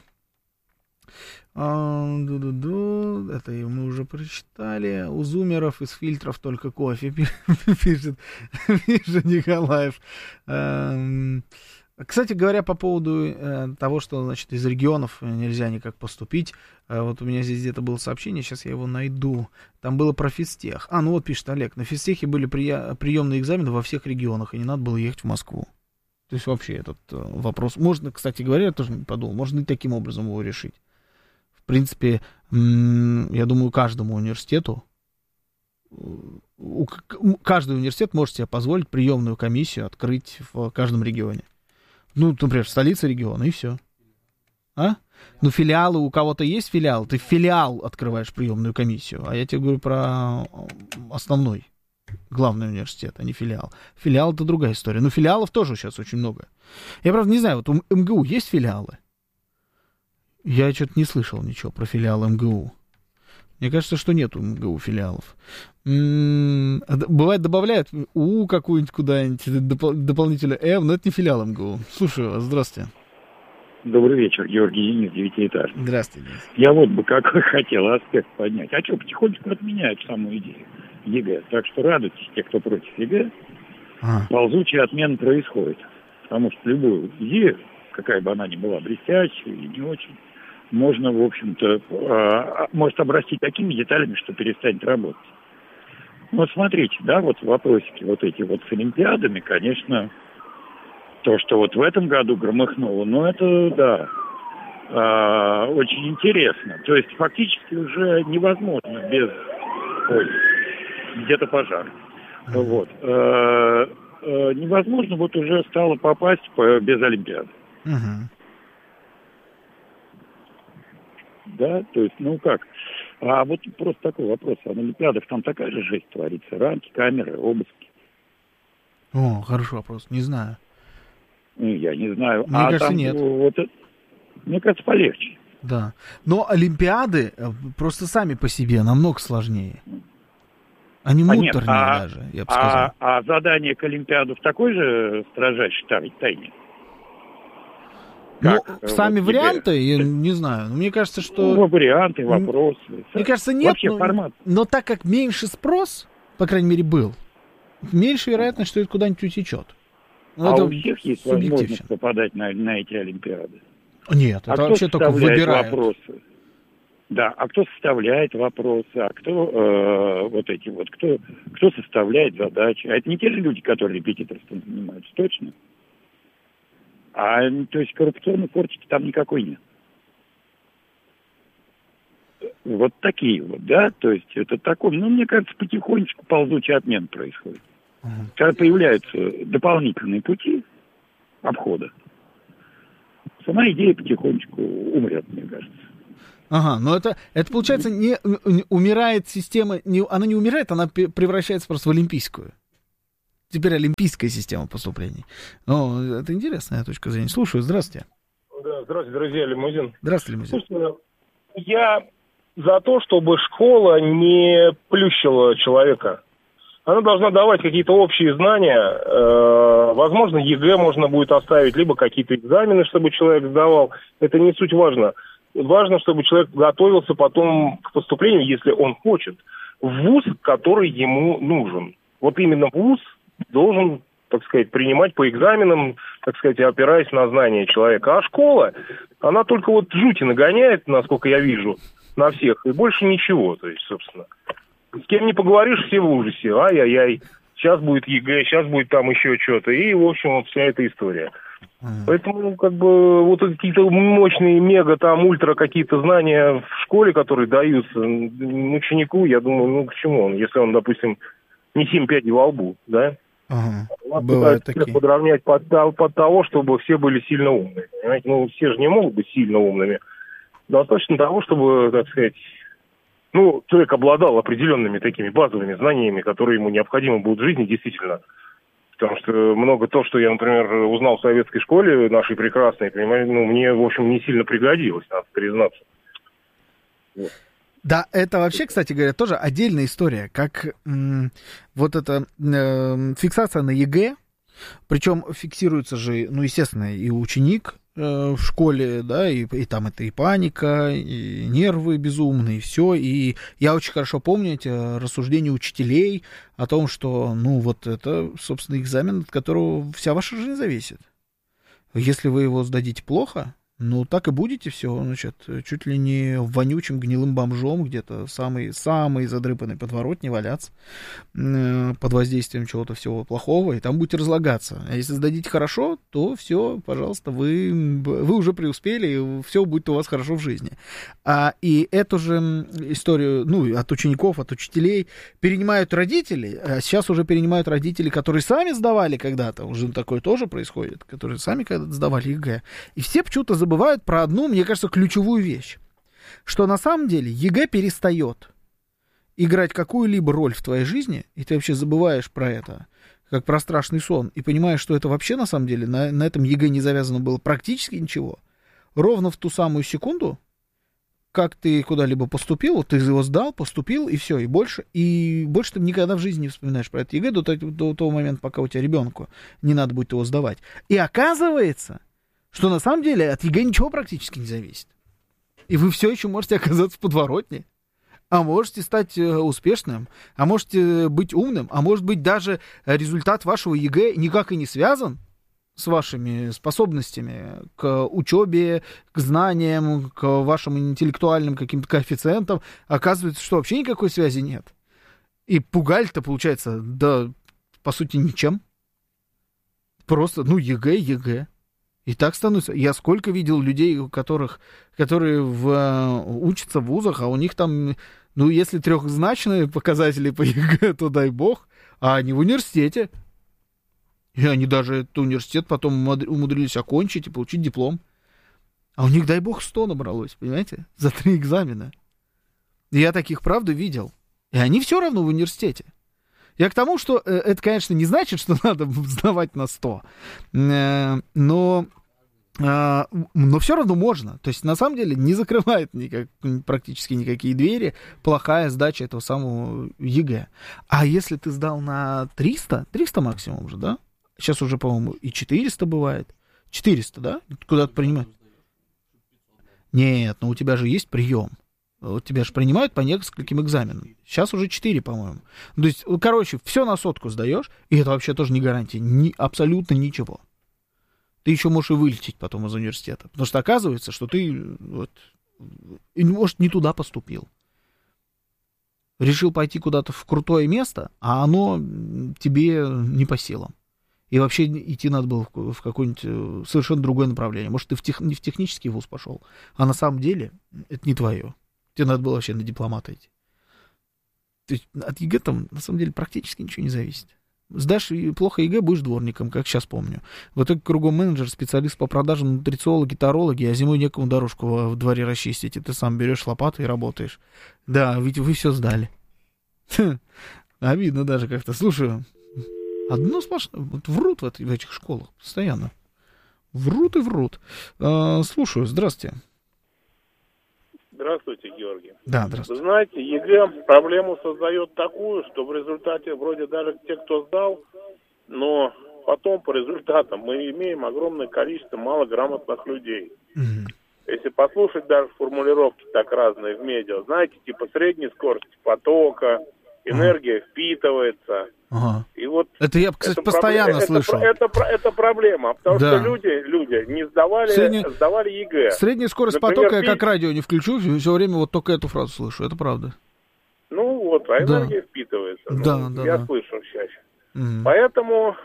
[SPEAKER 1] Это мы уже прочитали. У зумеров из фильтров только кофе, пишет Николаев. Кстати говоря, по поводу того, что, значит, из регионов нельзя никак поступить, вот у меня здесь где-то было сообщение, сейчас я его найду. Там было про физтех. Ну вот пишет Олег, на физтехе были приемные экзамены во всех регионах, и не надо было ехать в Москву. То есть вообще этот вопрос, можно, кстати говоря, я тоже не подумал, можно и таким образом его решить. В принципе, я думаю, каждому университету, каждый университет может себе позволить приемную комиссию открыть в каждом регионе. Ну, например, в столице региона, и все. Ну, филиалы, у кого-то есть филиал, ты филиал открываешь приемную комиссию, а я тебе говорю про основной, главный университет, а не филиал. Филиал — это другая история. Но филиалов тоже сейчас очень много. Я, правда, не знаю, вот у МГУ есть филиалы? Я что-то не слышал ничего про филиалы МГУ. Мне кажется, что нет у МГУ филиалов. Бывает, добавляют УУ какую-нибудь куда-нибудь, дополнительно но это не филиал МГУ. Слушаю вас, здравствуйте.
[SPEAKER 13] Добрый вечер, Георгий Денис, 9-этажный.
[SPEAKER 1] Здравствуйте, Денис.
[SPEAKER 13] Я вот бы как хотел аспект поднять. А что, потихонечку отменяют саму идею ЕГЭ. Так что радуйтесь, те, кто против ЕГЭ, ползучая отмена происходит. Потому что любую идею, какая бы она ни была, блестящая или не очень, можно, в общем-то, может обрасти такими деталями, что перестанет работать. Вот смотрите, да, вот вопросики вот эти вот с олимпиадами, конечно, то, что вот в этом году громыхнуло, это, да, очень интересно. То есть фактически уже невозможно без... Ой, где-то пожар. Вот. Невозможно вот уже стало попасть без олимпиады. Да, то есть, как? А вот просто такой вопрос. А на олимпиадах там такая же жесть творится. Рамки, камеры, обыски.
[SPEAKER 1] О, хороший вопрос. Не знаю.
[SPEAKER 13] Я не знаю.
[SPEAKER 1] Мне кажется, там, нет.
[SPEAKER 13] Мне кажется, полегче.
[SPEAKER 1] Да. Но олимпиады просто сами по себе намного сложнее. Они муторнее даже, я бы сказал.
[SPEAKER 13] А задание к олимпиаду в такой же строжайшей тайне?
[SPEAKER 1] Сами варианты, я не знаю. Мне кажется, что...
[SPEAKER 13] варианты, вопросы.
[SPEAKER 1] Мне кажется, нет, но так как меньше спрос, по крайней мере, был, меньше вероятность, что это куда-нибудь утечет.
[SPEAKER 13] Это у всех есть возможность попадать на эти олимпиады?
[SPEAKER 1] Нет, это вообще только выбирают.
[SPEAKER 13] Вопросы? Да, а кто составляет вопросы, а кто кто составляет задачи? А это не те же люди, которые репетиторством занимаются, точно? То есть коррупционной фортики там никакой нет. Вот такие вот, да, то есть это такой, ну, мне кажется, потихонечку ползучий обмен происходит. Когда появляются дополнительные пути обхода, сама идея потихонечку умрет, мне кажется.
[SPEAKER 1] Ага, но это получается, не умирает система, она не умирает, она превращается просто в олимпийскую. Теперь олимпийская система поступлений. Ну, это интересная точка зрения. Слушаю, здравствуйте.
[SPEAKER 14] Да, здравствуйте, друзья, Лимузин.
[SPEAKER 1] Здравствуйте, Лимузин.
[SPEAKER 14] Слушайте, я за то, чтобы школа не плющила человека. Она должна давать какие-то общие знания. Возможно, ЕГЭ можно будет оставить, либо какие-то экзамены, чтобы человек сдавал. Это не суть важно. Важно, чтобы человек готовился потом к поступлению, если он хочет, в вуз, который ему нужен. Вот именно вуз должен, так сказать, принимать по экзаменам, так сказать, опираясь на знания человека. А школа, она только вот жути нагоняет, насколько я вижу, на всех, и больше ничего. То есть, собственно, с кем не поговоришь, все в ужасе. Ай-яй-яй, сейчас будет ЕГЭ, сейчас будет там еще что-то. И, в общем, вот вся эта история. Поэтому, как бы, вот какие-то мощные, мега, там, ультра какие-то знания в школе, которые даются ученику, я думаю, ну, к чему он, если он, допустим, не 7 пядей во лбу, да?
[SPEAKER 1] Бывают такие.
[SPEAKER 14] Подравнять под того, чтобы все были сильно умными, понимаете? Ну, все же не могут быть сильно умными. Достаточно того, чтобы, так сказать, ну, человек обладал определенными такими базовыми знаниями, которые ему необходимы будут в жизни, действительно. Потому что много то, что я, например, узнал в советской школе, нашей прекрасной, понимаете, ну, мне, в общем, не сильно пригодилось, надо признаться. Вот.
[SPEAKER 1] Да, это вообще, кстати говоря, тоже отдельная история, как вот эта фиксация на ЕГЭ, причем фиксируется же, ну, естественно, и ученик в школе, да, и там это и паника, и нервы безумные, и все, и я очень хорошо помню эти рассуждения учителей о том, что, ну, вот это, собственно, экзамен, от которого вся ваша жизнь зависит. Если вы его сдадите плохо, ну, так и будете все, значит, чуть ли не вонючим гнилым бомжом где-то, самый задрыпанный подворотни валяться под воздействием чего-то всего плохого, и там будете разлагаться. А если сдадите хорошо, то все, пожалуйста, вы уже преуспели, и все будет у вас хорошо в жизни. И эту же историю, ну, от учеников, от учителей перенимают родители, а сейчас уже перенимают родители, которые сами сдавали когда-то, уже такое тоже происходит, которые сами когда-то сдавали ЕГЭ. И все почему-то забывают про одну, мне кажется, ключевую вещь, что на самом деле ЕГЭ перестает играть какую-либо роль в твоей жизни, и ты вообще забываешь про это, как про страшный сон, и понимаешь, что это вообще на самом деле, на этом ЕГЭ не завязано было практически ничего. Ровно в ту самую секунду, как ты куда-либо поступил, ты его сдал, поступил, и все, и больше ты никогда в жизни не вспоминаешь про это ЕГЭ до того момента, пока у тебя ребенку не надо будет его сдавать. И оказывается, что на самом деле от ЕГЭ ничего практически не зависит. И вы все еще можете оказаться в подворотне, а можете стать успешным, а можете быть умным, а может быть даже результат вашего ЕГЭ никак и не связан с вашими способностями к учебе, к знаниям, к вашим интеллектуальным каким-то коэффициентам. Оказывается, что вообще никакой связи нет. И пугали-то, получается, да, по сути, ничем. Просто, ну, ЕГЭ. И так становится. Я сколько видел людей, которые учатся в вузах, а у них там, ну, если трехзначные показатели по ЕГЭ, то дай бог, а они в университете. И они даже этот университет потом умудрились окончить и получить диплом. А у них, дай бог, 100 набралось, понимаете? За 3 экзамена. И я таких, правда, видел. И они все равно в университете. Я к тому, что это, конечно, не значит, что надо сдавать на 100. Но все равно можно. То есть, на самом деле, не закрывает практически никакие двери плохая сдача этого самого ЕГЭ. А если ты сдал на 300 максимум же, да? Сейчас уже, по-моему, и 400 бывает. 400, да? Куда-то принимают? Нет, но у тебя же есть прием. Вот тебя же принимают по нескольким экзаменам. Сейчас уже 4, по-моему. То есть, короче, все на 100 сдаешь, и это вообще тоже не гарантия. Абсолютно ничего. Ты еще можешь и вылететь потом из университета. Потому что оказывается, что ты, вот, может, не туда поступил. Решил пойти куда-то в крутое место, а оно тебе не по силам. И вообще идти надо было в какое-нибудь совершенно другое направление. Может, ты не в технический вуз пошел, а на самом деле это не твое. Тебе надо было вообще на дипломата идти. То есть от ЕГЭ там, на самом деле, практически ничего не зависит. Сдашь плохо ЕГЭ, будешь дворником, как сейчас помню. В итоге кругом менеджер, специалист по продажам, нутрициологи, тарологи, а зимой некому дорожку в дворе расчистить, и ты сам берешь лопату и работаешь. Да, ведь вы все сдали. Обидно даже как-то. Слушай, одно сплошное, вот врут в этих школах постоянно. Врут и врут. Слушаю, здравствуйте.
[SPEAKER 15] Здравствуйте, Георгий.
[SPEAKER 1] Да, здравствуйте.
[SPEAKER 15] Вы знаете, ЕГЭ проблему создает такую, что в результате вроде даже те, кто сдал, но потом по результатам мы имеем огромное количество малограмотных людей. Если послушать даже формулировки так разные в медиа, знаете, типа средняя скорость потока, энергия впитывается. И вот
[SPEAKER 1] это я, кстати, постоянно слышу.
[SPEAKER 15] Это проблема, потому что люди не сдавали ЕГЭ.
[SPEAKER 1] Средняя скорость потока, я как радио не включу, все время вот только эту фразу слышу, это правда.
[SPEAKER 15] Ну вот, а энергия впитывается. Я слышу чаще. Поэтому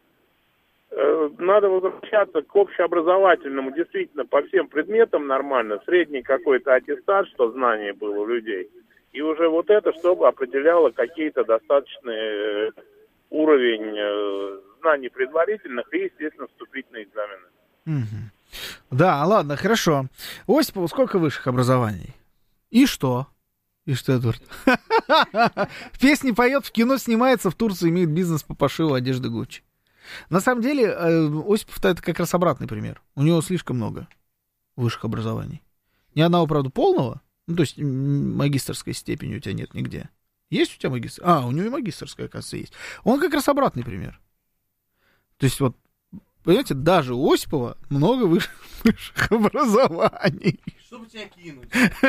[SPEAKER 15] надо возвращаться к общеобразовательному, действительно, по всем предметам нормально, средний какой-то аттестат, что знание было у людей. И уже вот это, чтобы определяло какие-то достаточный уровень знаний предварительных и, естественно, вступительные экзамены.
[SPEAKER 1] Да, ладно, хорошо. Осипову сколько высших образований? И что? И что, Эдвард? В песне поет, в кино снимается, в Турции имеет бизнес по пошиву одежды Гуччи. На самом деле, Осипов-то это как раз обратный пример. У него слишком много высших образований. Ни одного, правда, полного. Ну, то есть магистерской степени у тебя нет нигде. Есть у тебя магистерская? У него и магистерская, оказывается, есть. Он как раз обратный пример. То есть вот, понимаете, даже у Осипова много высших образований.
[SPEAKER 16] Чтобы тебя кинуть.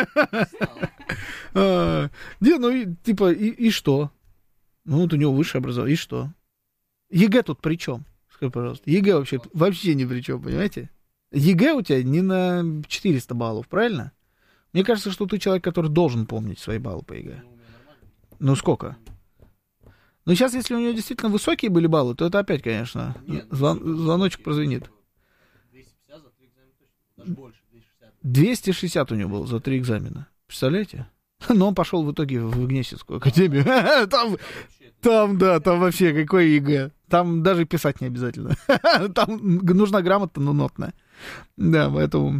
[SPEAKER 1] Типа, и что? Ну, вот у него высшее образование, и что? ЕГЭ тут при чем? Скажи, пожалуйста. ЕГЭ вообще ни при чем, понимаете? ЕГЭ у тебя не на 400 баллов, правильно? Мне кажется, что ты человек, который должен помнить свои баллы по ЕГЭ. Ну, сколько? Ну, сейчас, если у него действительно высокие были баллы, то это опять, конечно, звоночек прозвенит.
[SPEAKER 16] 250 за 3 экзамена точно, даже больше, 260.
[SPEAKER 1] 260 у него было за 3 экзамена. Представляете? Но он пошел в итоге в Гнесинскую академию. Там вообще какой ЕГЭ. Там даже писать не обязательно. Там нужна грамота, но нотная. Да, поэтому...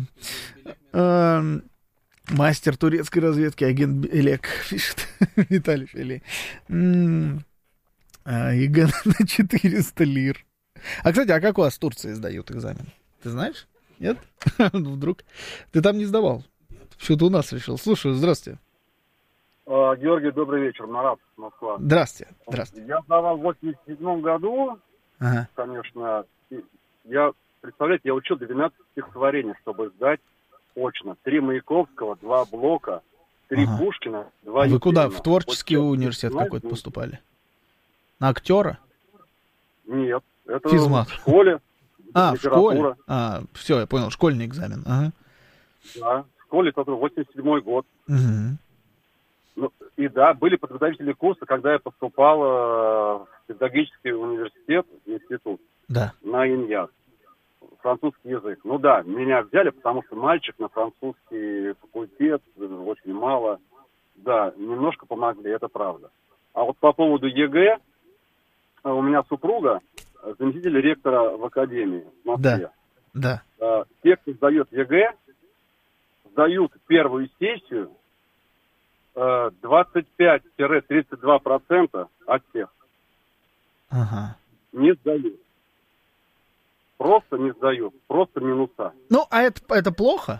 [SPEAKER 1] Мастер турецкой разведки, агент Элек, пишет Виталий Фили. ЕГЭ на 400 лир. А, кстати, а как у вас в Турции сдают экзамен? Ты знаешь? Нет? Вдруг? Ты там не сдавал? Почему-то у нас решил. Слушаю, здравствуйте.
[SPEAKER 17] Георгий, добрый вечер. Марат, Москва.
[SPEAKER 1] Здравствуйте.
[SPEAKER 17] Я сдавал в 87 году, конечно. Представляете, я учил 12 стихотворений, чтобы сдать очно. 3 Маяковского, 2 Блока, 3 Пушкина, 2
[SPEAKER 1] Вы
[SPEAKER 17] Есенина.
[SPEAKER 1] куда? В творческий университет какой-то поступали? На актера?
[SPEAKER 17] Нет. Это
[SPEAKER 1] физмат.
[SPEAKER 17] В школе.
[SPEAKER 1] В школе? Все, я понял. Школьный экзамен.
[SPEAKER 17] Да, в школе, это 87-й год. Ну, и да, были подготовительные курсы, когда я поступал в педагогический университет, институт, на ИНЯС. Французский язык. Ну да, меня взяли, потому что мальчик на французский факультет, очень мало. Да, немножко помогли, это правда. А вот по поводу ЕГЭ, у меня супруга заместитель ректора в академии в Москве.
[SPEAKER 1] Да.
[SPEAKER 17] Те, кто сдает ЕГЭ, сдают первую сессию 25-32% от всех. Не сдают. Просто не сдают, просто минуса.
[SPEAKER 1] Ну, а это плохо?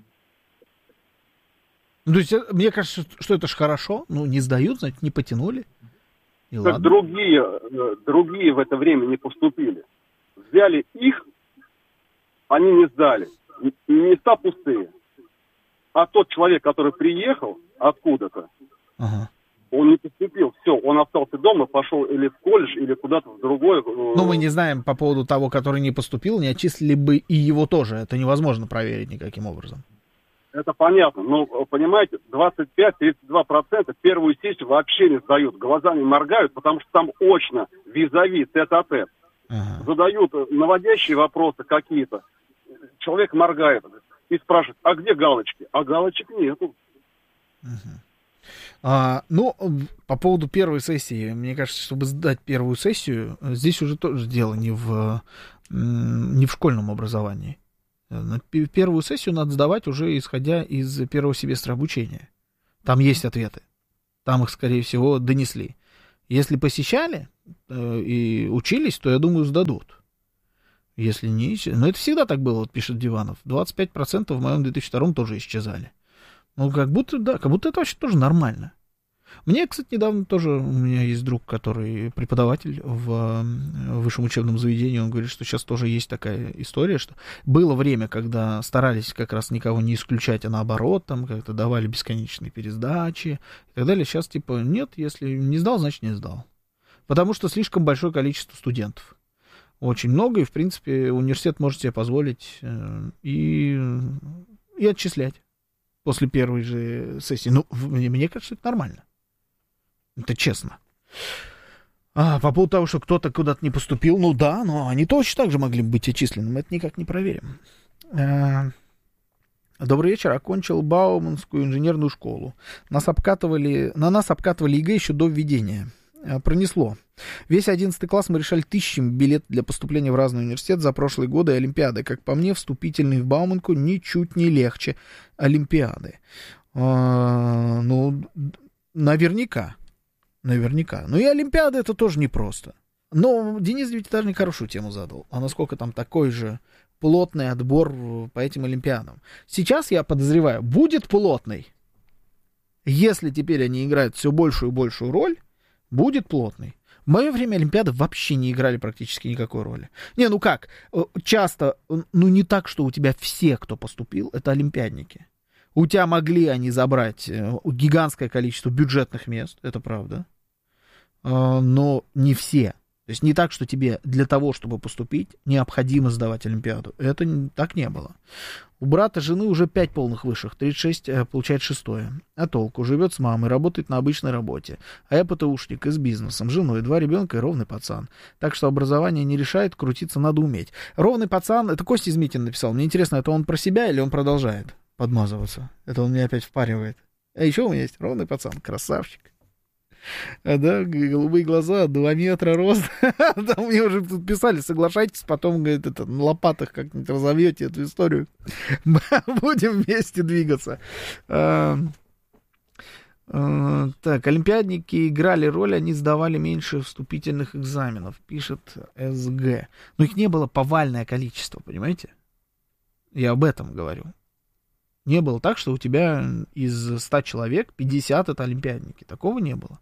[SPEAKER 1] То есть, мне кажется, что это ж хорошо. Ну, не сдают, значит, не потянули. И
[SPEAKER 17] так другие в это время не поступили. Взяли их, они не сдали. Места пустые. А тот человек, который приехал откуда-то, он не поступил. Все, он остался дома, пошел или в колледж, или куда-то в другое.
[SPEAKER 1] Ну, мы не знаем по поводу того, который не поступил, не отчислили бы и его тоже. Это невозможно проверить никаким образом.
[SPEAKER 17] Это понятно. Но, понимаете, 25-32% первую сессию вообще не сдают. Глазами моргают, потому что там очно, визави, тет-а-тет. Задают наводящие вопросы какие-то. Человек моргает и спрашивает, а где галочки? А галочек нету.
[SPEAKER 1] Ну, по поводу первой сессии, мне кажется, чтобы сдать первую сессию, здесь уже тоже дело не в школьном образовании. Первую сессию надо сдавать уже исходя из первого семестра обучения. Там есть ответы. Там их, скорее всего, донесли. Если посещали и учились, то, я думаю, сдадут. Если не... Но это всегда так было, вот пишет Диванов. 25% в моем 2002 тоже исчезали. Ну, как будто это вообще тоже нормально. Мне, кстати, недавно тоже, у меня есть друг, который преподаватель в высшем учебном заведении, он говорит, что сейчас тоже есть такая история, что было время, когда старались как раз никого не исключать, а наоборот, там как-то давали бесконечные пересдачи и так далее. Сейчас типа нет, если не сдал, значит не сдал. Потому что слишком большое количество студентов. Очень много, и, в принципе, университет может себе позволить и отчислять после первой же сессии. Ну, мне кажется, это нормально. Это честно. По поводу того, что кто-то куда-то не поступил, ну да, но они точно так же могли быть отчислены. Мы это никак не проверим. Добрый вечер. Окончил Бауманскую инженерную школу. На нас обкатывали ЕГЭ еще до введения. Пронесло. Весь 11 класс мы решали тысячами билет для поступления в разный университет за прошлые годы и Олимпиады. Как по мне, вступительный в Бауманку ничуть не легче Олимпиады. Ну, наверняка. Ну и Олимпиада это тоже непросто. Но Денис Девятиэтажник хорошую тему задал. А насколько там такой же плотный отбор по этим Олимпиадам? Сейчас, я подозреваю, будет плотный. Если теперь они играют все большую и большую роль, будет плотный. В мое время Олимпиады вообще не играли практически никакой роли. Не, ну как, часто, ну не так, что у тебя все, кто поступил, это олимпиадники. У тебя могли они забрать гигантское количество бюджетных мест, это правда, но не все. То есть не так, что тебе для того, чтобы поступить, необходимо сдавать Олимпиаду. Это так не было. У брата жены уже 5 полных высших, 36 получает 6-е. А толку? Живет с мамой, работает на обычной работе. А я ПТУшник и с бизнесом, женой, 2 ребенка и ровный пацан. Так что образование не решает, крутиться надо уметь. Ровный пацан, это Костя Измитин написал. Мне интересно, это он про себя или он продолжает подмазываться? Это он меня опять впаривает. А еще у меня есть ровный пацан, красавчик. Да, голубые глаза, 2 метра рост. Там мне уже тут писали, соглашайтесь, потом, говорит, это, на лопатах как-нибудь разовьете эту историю. Будем вместе двигаться. Так, олимпиадники играли роль, они сдавали меньше вступительных экзаменов, пишет СГ. Но их не было повальное количество, понимаете? Я об этом говорю. Не было так, что у тебя из 100 человек 50 это олимпиадники. Такого не было.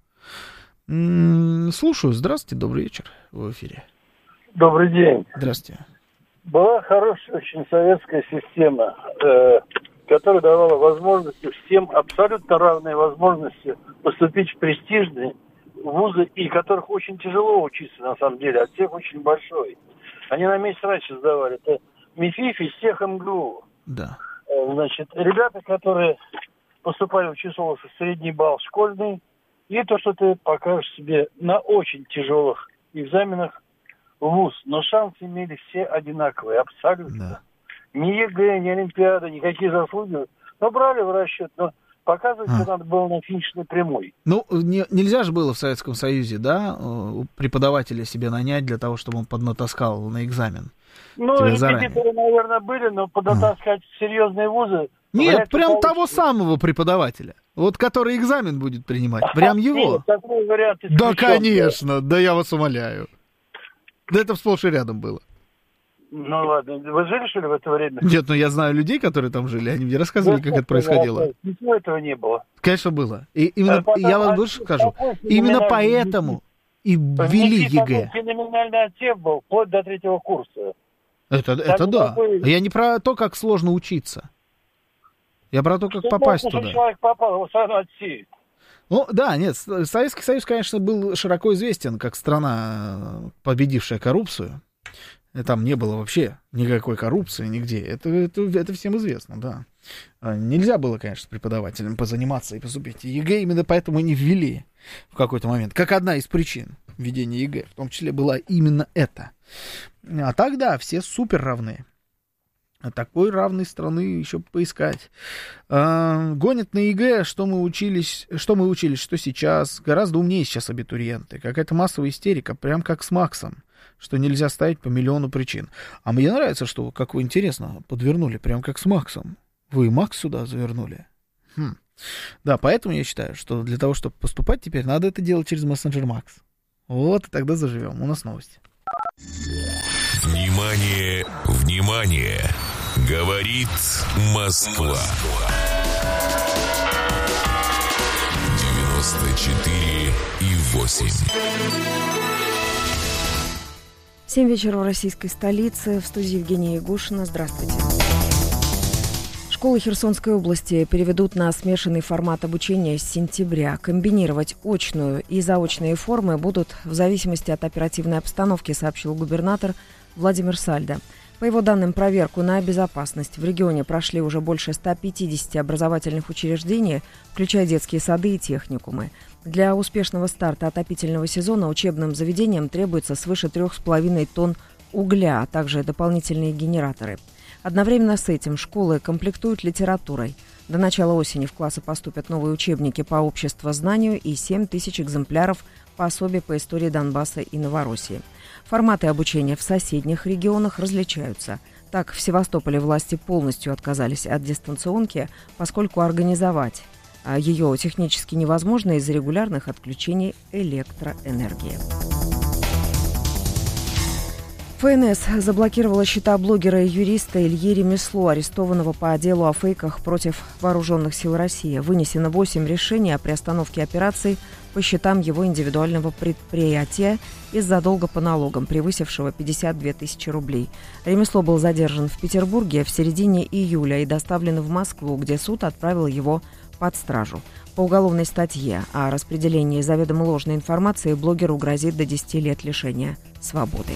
[SPEAKER 1] Слушаю. Здравствуйте, добрый вечер. В эфире.
[SPEAKER 18] Добрый день.
[SPEAKER 1] Здравствуйте.
[SPEAKER 18] Была хорошая очень советская система, которая давала возможности всем, абсолютно равные возможности поступить в престижные вузы, и которых очень тяжело учиться, на самом деле, от всех очень большой. Они на месяц раньше сдавали. Это МИФИФ из всех МГУ.
[SPEAKER 1] Да.
[SPEAKER 18] Значит, ребята, которые поступали в ЧСО со средний балл школьный, и то, что ты покажешь себе на очень тяжелых экзаменах в ВУЗ. Но шансы имели все одинаковые, абсолютно. Да. Ни ЕГЭ, ни Олимпиада, никакие заслуги. Но брали в расчет, но показывать надо было на финишной прямой.
[SPEAKER 1] Ну, нельзя же было в Советском Союзе, да, преподавателя себе нанять для того, чтобы он поднатаскал на экзамен.
[SPEAKER 18] Ну, репетиторы, наверное, были, но поднатаскать серьезные вузы...
[SPEAKER 1] Нет, прям того самого преподавателя. Вот который экзамен будет принимать. Прям его.
[SPEAKER 18] Такой вариант исключен.
[SPEAKER 1] Да, конечно. Да я вас умоляю. Да это сплошь и рядом было.
[SPEAKER 18] Ну ладно. Вы жили, что ли, в это время?
[SPEAKER 1] Нет, ну я знаю людей, которые там жили. Они мне рассказывали, как это происходило.
[SPEAKER 18] Ничего этого не было.
[SPEAKER 1] Конечно, было. И именно, я вам больше скажу, именно поэтому и ввели ЕГЭ.
[SPEAKER 18] Феноменальный отсев был, вплоть до 3-го курса.
[SPEAKER 1] Это да. Я не про то, как сложно учиться. Я про то, как попасть туда.
[SPEAKER 18] Человек попал, его сразу отсеют.
[SPEAKER 1] Ну, да, нет, Советский Союз, конечно, был широко известен как страна, победившая коррупцию. И там не было вообще никакой коррупции нигде. Это всем известно, да. Нельзя было, конечно, преподавателям позаниматься и поступить. ЕГЭ именно поэтому и не ввели в какой-то момент. Как одна из причин введения ЕГЭ. В том числе была именно это. А так, да, все супер равны. А такой равной страны еще поискать. Гонят на ЕГЭ, что мы учились, что сейчас. Гораздо умнее сейчас абитуриенты. Какая-то массовая истерика, прям как с Максом, что нельзя ставить по миллиону причин. А мне нравится, что, как вы интересно, подвернули, прям как с Максом. Вы Макс сюда завернули. Да, поэтому я считаю, что для того, чтобы поступать теперь, надо это делать через мессенджер Макс. Вот, и тогда заживем. У нас новости.
[SPEAKER 5] Внимание, внимание! Говорит Москва. 94,8.
[SPEAKER 6] 7 вечера в российской столице. В студии Евгения Ягушина. Здравствуйте. Школы Херсонской области переведут на смешанный формат обучения с сентября. Комбинировать очную и заочные формы будут в зависимости от оперативной обстановки, сообщил губернатор Владимир Сальдо. По его данным, проверку на безопасность в регионе прошли уже больше 150 образовательных учреждений, включая детские сады и техникумы. Для успешного старта отопительного сезона учебным заведениям требуется свыше 3,5 тонн угля, а также дополнительные генераторы. Одновременно с этим школы комплектуют литературой. До начала осени в классы поступят новые учебники по обществознанию и 7 тысяч экземпляров пособий по истории Донбасса и Новороссии. Форматы обучения в соседних регионах различаются. Так, в Севастополе власти полностью отказались от дистанционки, поскольку организовать ее технически невозможно из-за регулярных отключений электроэнергии. ФНС заблокировала счета блогера и юриста Ильи Ремесло, арестованного по делу о фейках против вооруженных сил России. Вынесено 8 решений о приостановке операций по счетам его индивидуального предприятия из-за долга по налогам, превысившего 52 тысячи рублей. Ремесло был задержан в Петербурге в середине июля и доставлен в Москву, где суд отправил его под стражу. По уголовной статье о распределении заведомо ложной информации блогеру грозит до 10 лет лишения свободы.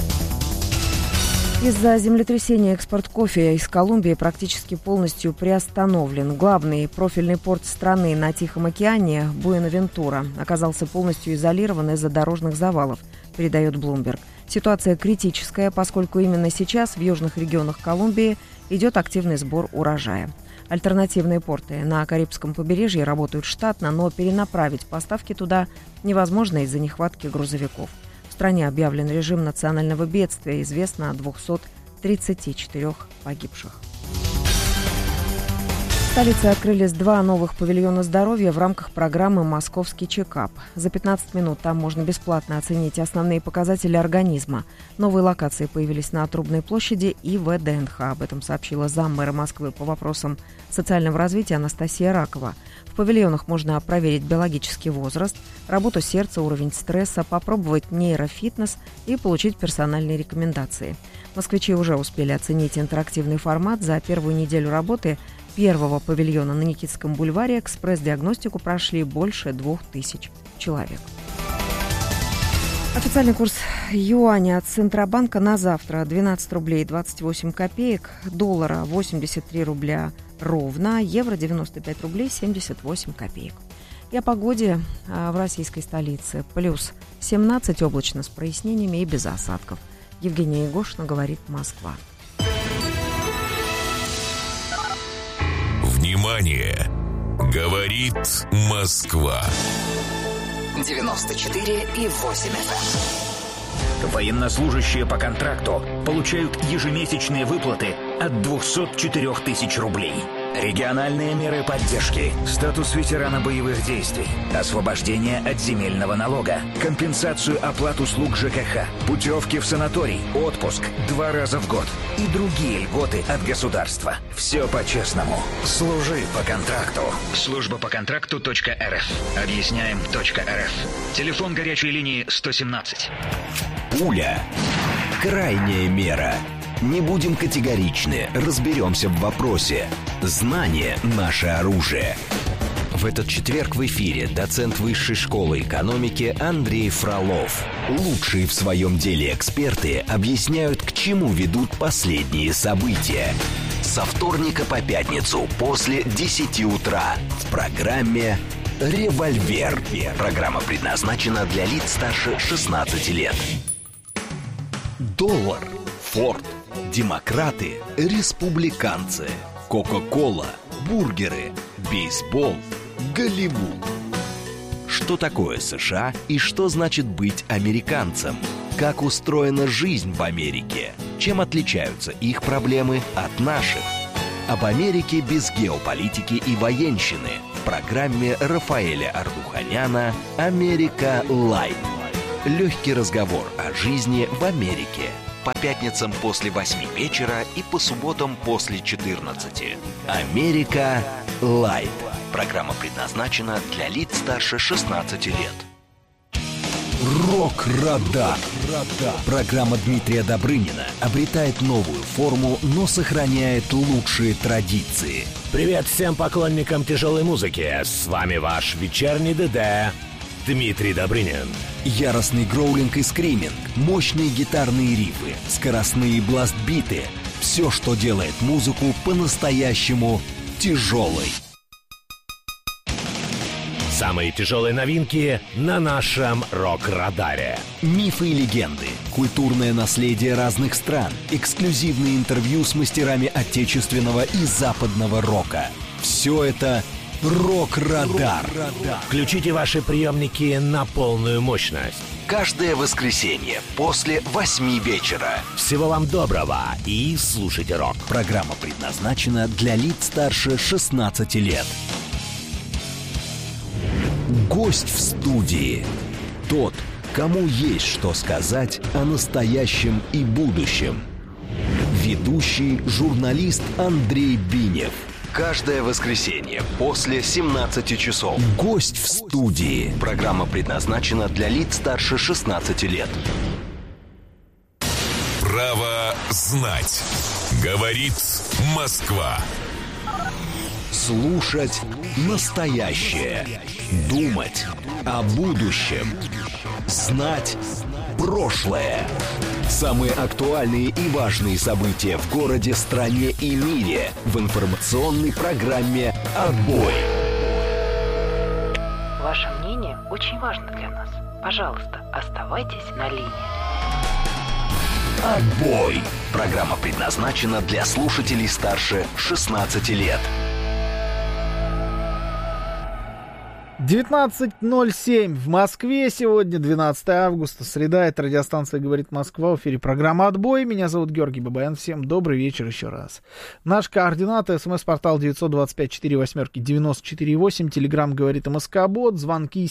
[SPEAKER 6] Из-за землетрясения экспорт кофе из Колумбии практически полностью приостановлен. Главный профильный порт страны на Тихом океане, Буэнавентура, оказался полностью изолирован из-за дорожных завалов, передает Bloomberg. Ситуация критическая, поскольку именно сейчас в южных регионах Колумбии идет активный сбор урожая. Альтернативные порты на Карибском побережье работают штатно, но перенаправить поставки туда невозможно из-за нехватки грузовиков. В стране объявлен режим национального бедствия, известно о 234 погибших. В столице открылись 2 новых павильона здоровья в рамках программы «Московский чекап». За 15 минут там можно бесплатно оценить основные показатели организма. Новые локации появились на Трубной площади и ВДНХ. Об этом сообщила заммэра Москвы по вопросам социального развития Анастасия Ракова. В павильонах можно проверить биологический возраст, работу сердца, уровень стресса, попробовать нейрофитнес и получить персональные рекомендации. Москвичи уже успели оценить интерактивный формат. За первую неделю работы первого павильона на Никитском бульваре экспресс-диагностику прошли больше 2000 человек. Официальный курс юаня от Центробанка на завтра 12 рублей 28 копеек, доллара 83 рубля ровно, евро 95 рублей 78 копеек. И о погоде в российской столице. Плюс 17, облачно с прояснениями и без осадков. Евгения Ягушина, говорит Москва.
[SPEAKER 5] Внимание! Говорит Москва.
[SPEAKER 12] 94,8 FM.
[SPEAKER 19] Военнослужащие по контракту получают ежемесячные выплаты от 204 тысяч рублей. Региональные меры поддержки, статус ветерана боевых действий, освобождение от земельного налога, компенсацию оплат услуг ЖКХ, путевки в санаторий, отпуск 2 раза в год и другие льготы от государства. Все по-честному. Служи по контракту. Служба по контракту.рф. Объясняем.рф. Телефон горячей линии 117.
[SPEAKER 10] Пуля. Крайняя мера. Не будем категоричны, разберемся в вопросе. Знание – наше оружие. В этот четверг в эфире доцент Высшей школы экономики Андрей Фролов. Лучшие в своем деле эксперты объясняют, к чему ведут последние события. Со вторника по пятницу после 10 утра в программе «Револьвер». Программа предназначена для лиц старше 16 лет. Доллар, Форд, Демократы – республиканцы. Кока-кола, бургеры, бейсбол, Голливуд. Что такое США и что значит быть американцем? Как устроена жизнь в Америке? Чем отличаются их проблемы от наших? Об Америке без геополитики и военщины в программе Рафаэля Ардуханяна «Америка Лайт». Легкий разговор о жизни в Америке. По пятницам после 8 вечера и по субботам после 14. «Америка Лайт». Программа предназначена для лиц старше 16 лет. Рок-радар. Программа Дмитрия Добрынина обретает новую форму, но сохраняет лучшие традиции.
[SPEAKER 20] Привет всем поклонникам тяжелой музыки. С вами ваш вечерний ДД Дмитрий Добрынин.
[SPEAKER 10] Яростный гроулинг и скриминг, мощные гитарные рифы, скоростные бласт-биты. Все, что делает музыку по-настоящему тяжелой.
[SPEAKER 20] Самые тяжелые новинки на нашем рок-радаре.
[SPEAKER 10] Мифы и легенды, культурное наследие разных стран, эксклюзивные интервью с мастерами отечественного и западного рока. Все это рок-радар.
[SPEAKER 20] Включите ваши приемники на полную мощность.
[SPEAKER 10] Каждое воскресенье после 8 вечера.
[SPEAKER 20] Всего вам доброго и слушайте рок.
[SPEAKER 10] Программа предназначена для лиц старше 16 лет. Гость в студии. Тот, кому есть что сказать о настоящем и будущем. Ведущий журналист Андрей Бинев. Каждое воскресенье после 17 часов. Гость в студии. Программа предназначена для лиц старше 16 лет.
[SPEAKER 5] Право знать. Говорит Москва.
[SPEAKER 10] Слушать настоящее. Думать о будущем. Знать прошлое. Самые актуальные и важные события в городе, стране и мире в информационной программе «Отбой».
[SPEAKER 21] Ваше мнение очень важно для нас. Пожалуйста, оставайтесь на линии.
[SPEAKER 10] «Отбой». Программа предназначена для слушателей старше 16 лет.
[SPEAKER 1] 19:07 в Москве. Сегодня 12 августа, среда. Это радиостанция «Говорит Москва». В эфире программа «Отбой». Меня зовут Георгий Бабаян. Всем добрый вечер еще раз. Наш координаты: СМС-портал 925-48-94-8. Телеграм «Говорит МСК-бот». Звонки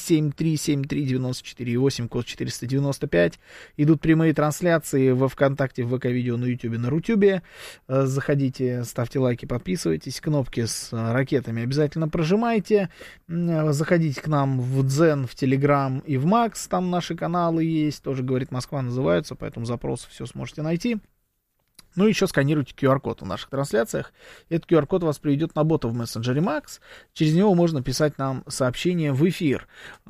[SPEAKER 1] 7373-94-8, код 495. Идут прямые трансляции во ВКонтакте, в ВК-видео, на Ютубе, на Рутюбе. Заходите, ставьте лайки, подписывайтесь. Кнопки с ракетами обязательно прожимайте. Заходите к нам в Дзен, в Телеграм и в Макс, там наши каналы есть, тоже «Говорит Москва» называются, поэтому запросы все сможете найти. Ну, еще сканируйте QR-код в наших трансляциях. Этот QR-код вас приведет на бота в мессенджере Макс. Через него можно писать нам сообщения в эфир.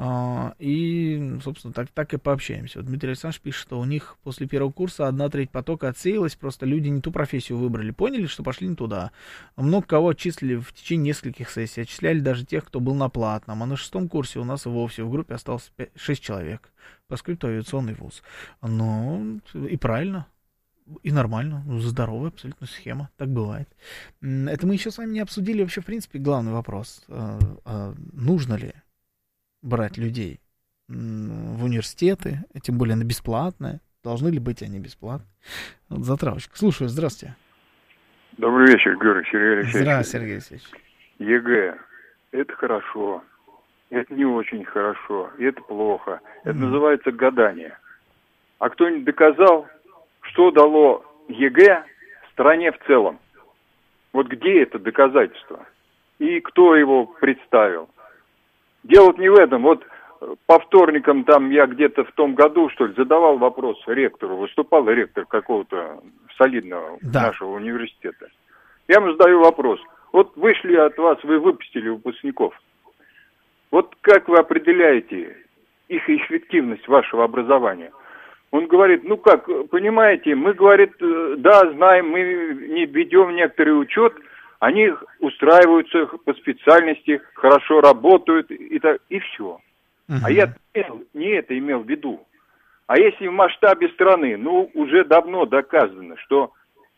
[SPEAKER 1] И, собственно, так и пообщаемся. Вот Дмитрий Александрович пишет, что у них после первого курса 1/3 потока отсеялась. Просто люди не ту профессию выбрали. Поняли, что пошли не туда. Много кого отчислили в течение нескольких сессий. Отчисляли даже тех, кто был на платном. А на 6-м курсе у нас и вовсе в группе осталось 6 человек. По скрипту авиационный вуз. Ну, и правильно. И нормально, здоровая абсолютно схема, так бывает. Это мы еще с вами не обсудили вообще, в принципе, главный вопрос. Нужно ли брать людей в университеты, тем более на бесплатное? Должны ли быть они бесплатные? Вот затравочка. Слушаю, здравствуйте.
[SPEAKER 22] Добрый вечер, Георгий, Сергей Алексеевич.
[SPEAKER 1] Здравствуйте, Сергей Алексеевич.
[SPEAKER 22] ЕГЭ – это хорошо, это не очень хорошо, это плохо. Это называется гадание. А кто-нибудь доказал, что дало ЕГЭ стране в целом? Вот где это доказательство? И кто его представил? Дело не в этом. Вот по вторникам там я где-то в том году, что ли, задавал вопрос ректору. Выступал ректор какого-то солидного нашего университета. Я ему задаю вопрос. Вот вышли от вас, вы выпустили выпускников. Вот как вы определяете их эффективность вашего образования? Он говорит, ну как, понимаете, мы, говорит, да, знаем, мы не ведем некоторый учет, они устраиваются по специальности, хорошо работают, и все. А я не это имел в виду. А если в масштабе страны, ну, уже давно доказано, что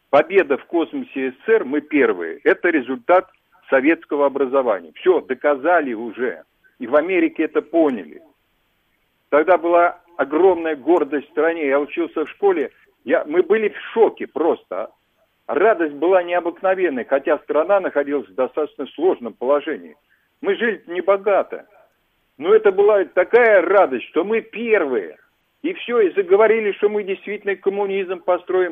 [SPEAKER 22] победа в космосе СССР, мы первые, это результат советского образования. Все, доказали уже. И в Америке это поняли. Тогда была огромная гордость в стране. Я учился в школе, мы были в шоке просто. Радость была необыкновенной, хотя страна находилась в достаточно сложном положении. Мы жили небогато. Но это была такая радость, что мы первые. И все, и заговорили, что мы действительно коммунизм построим.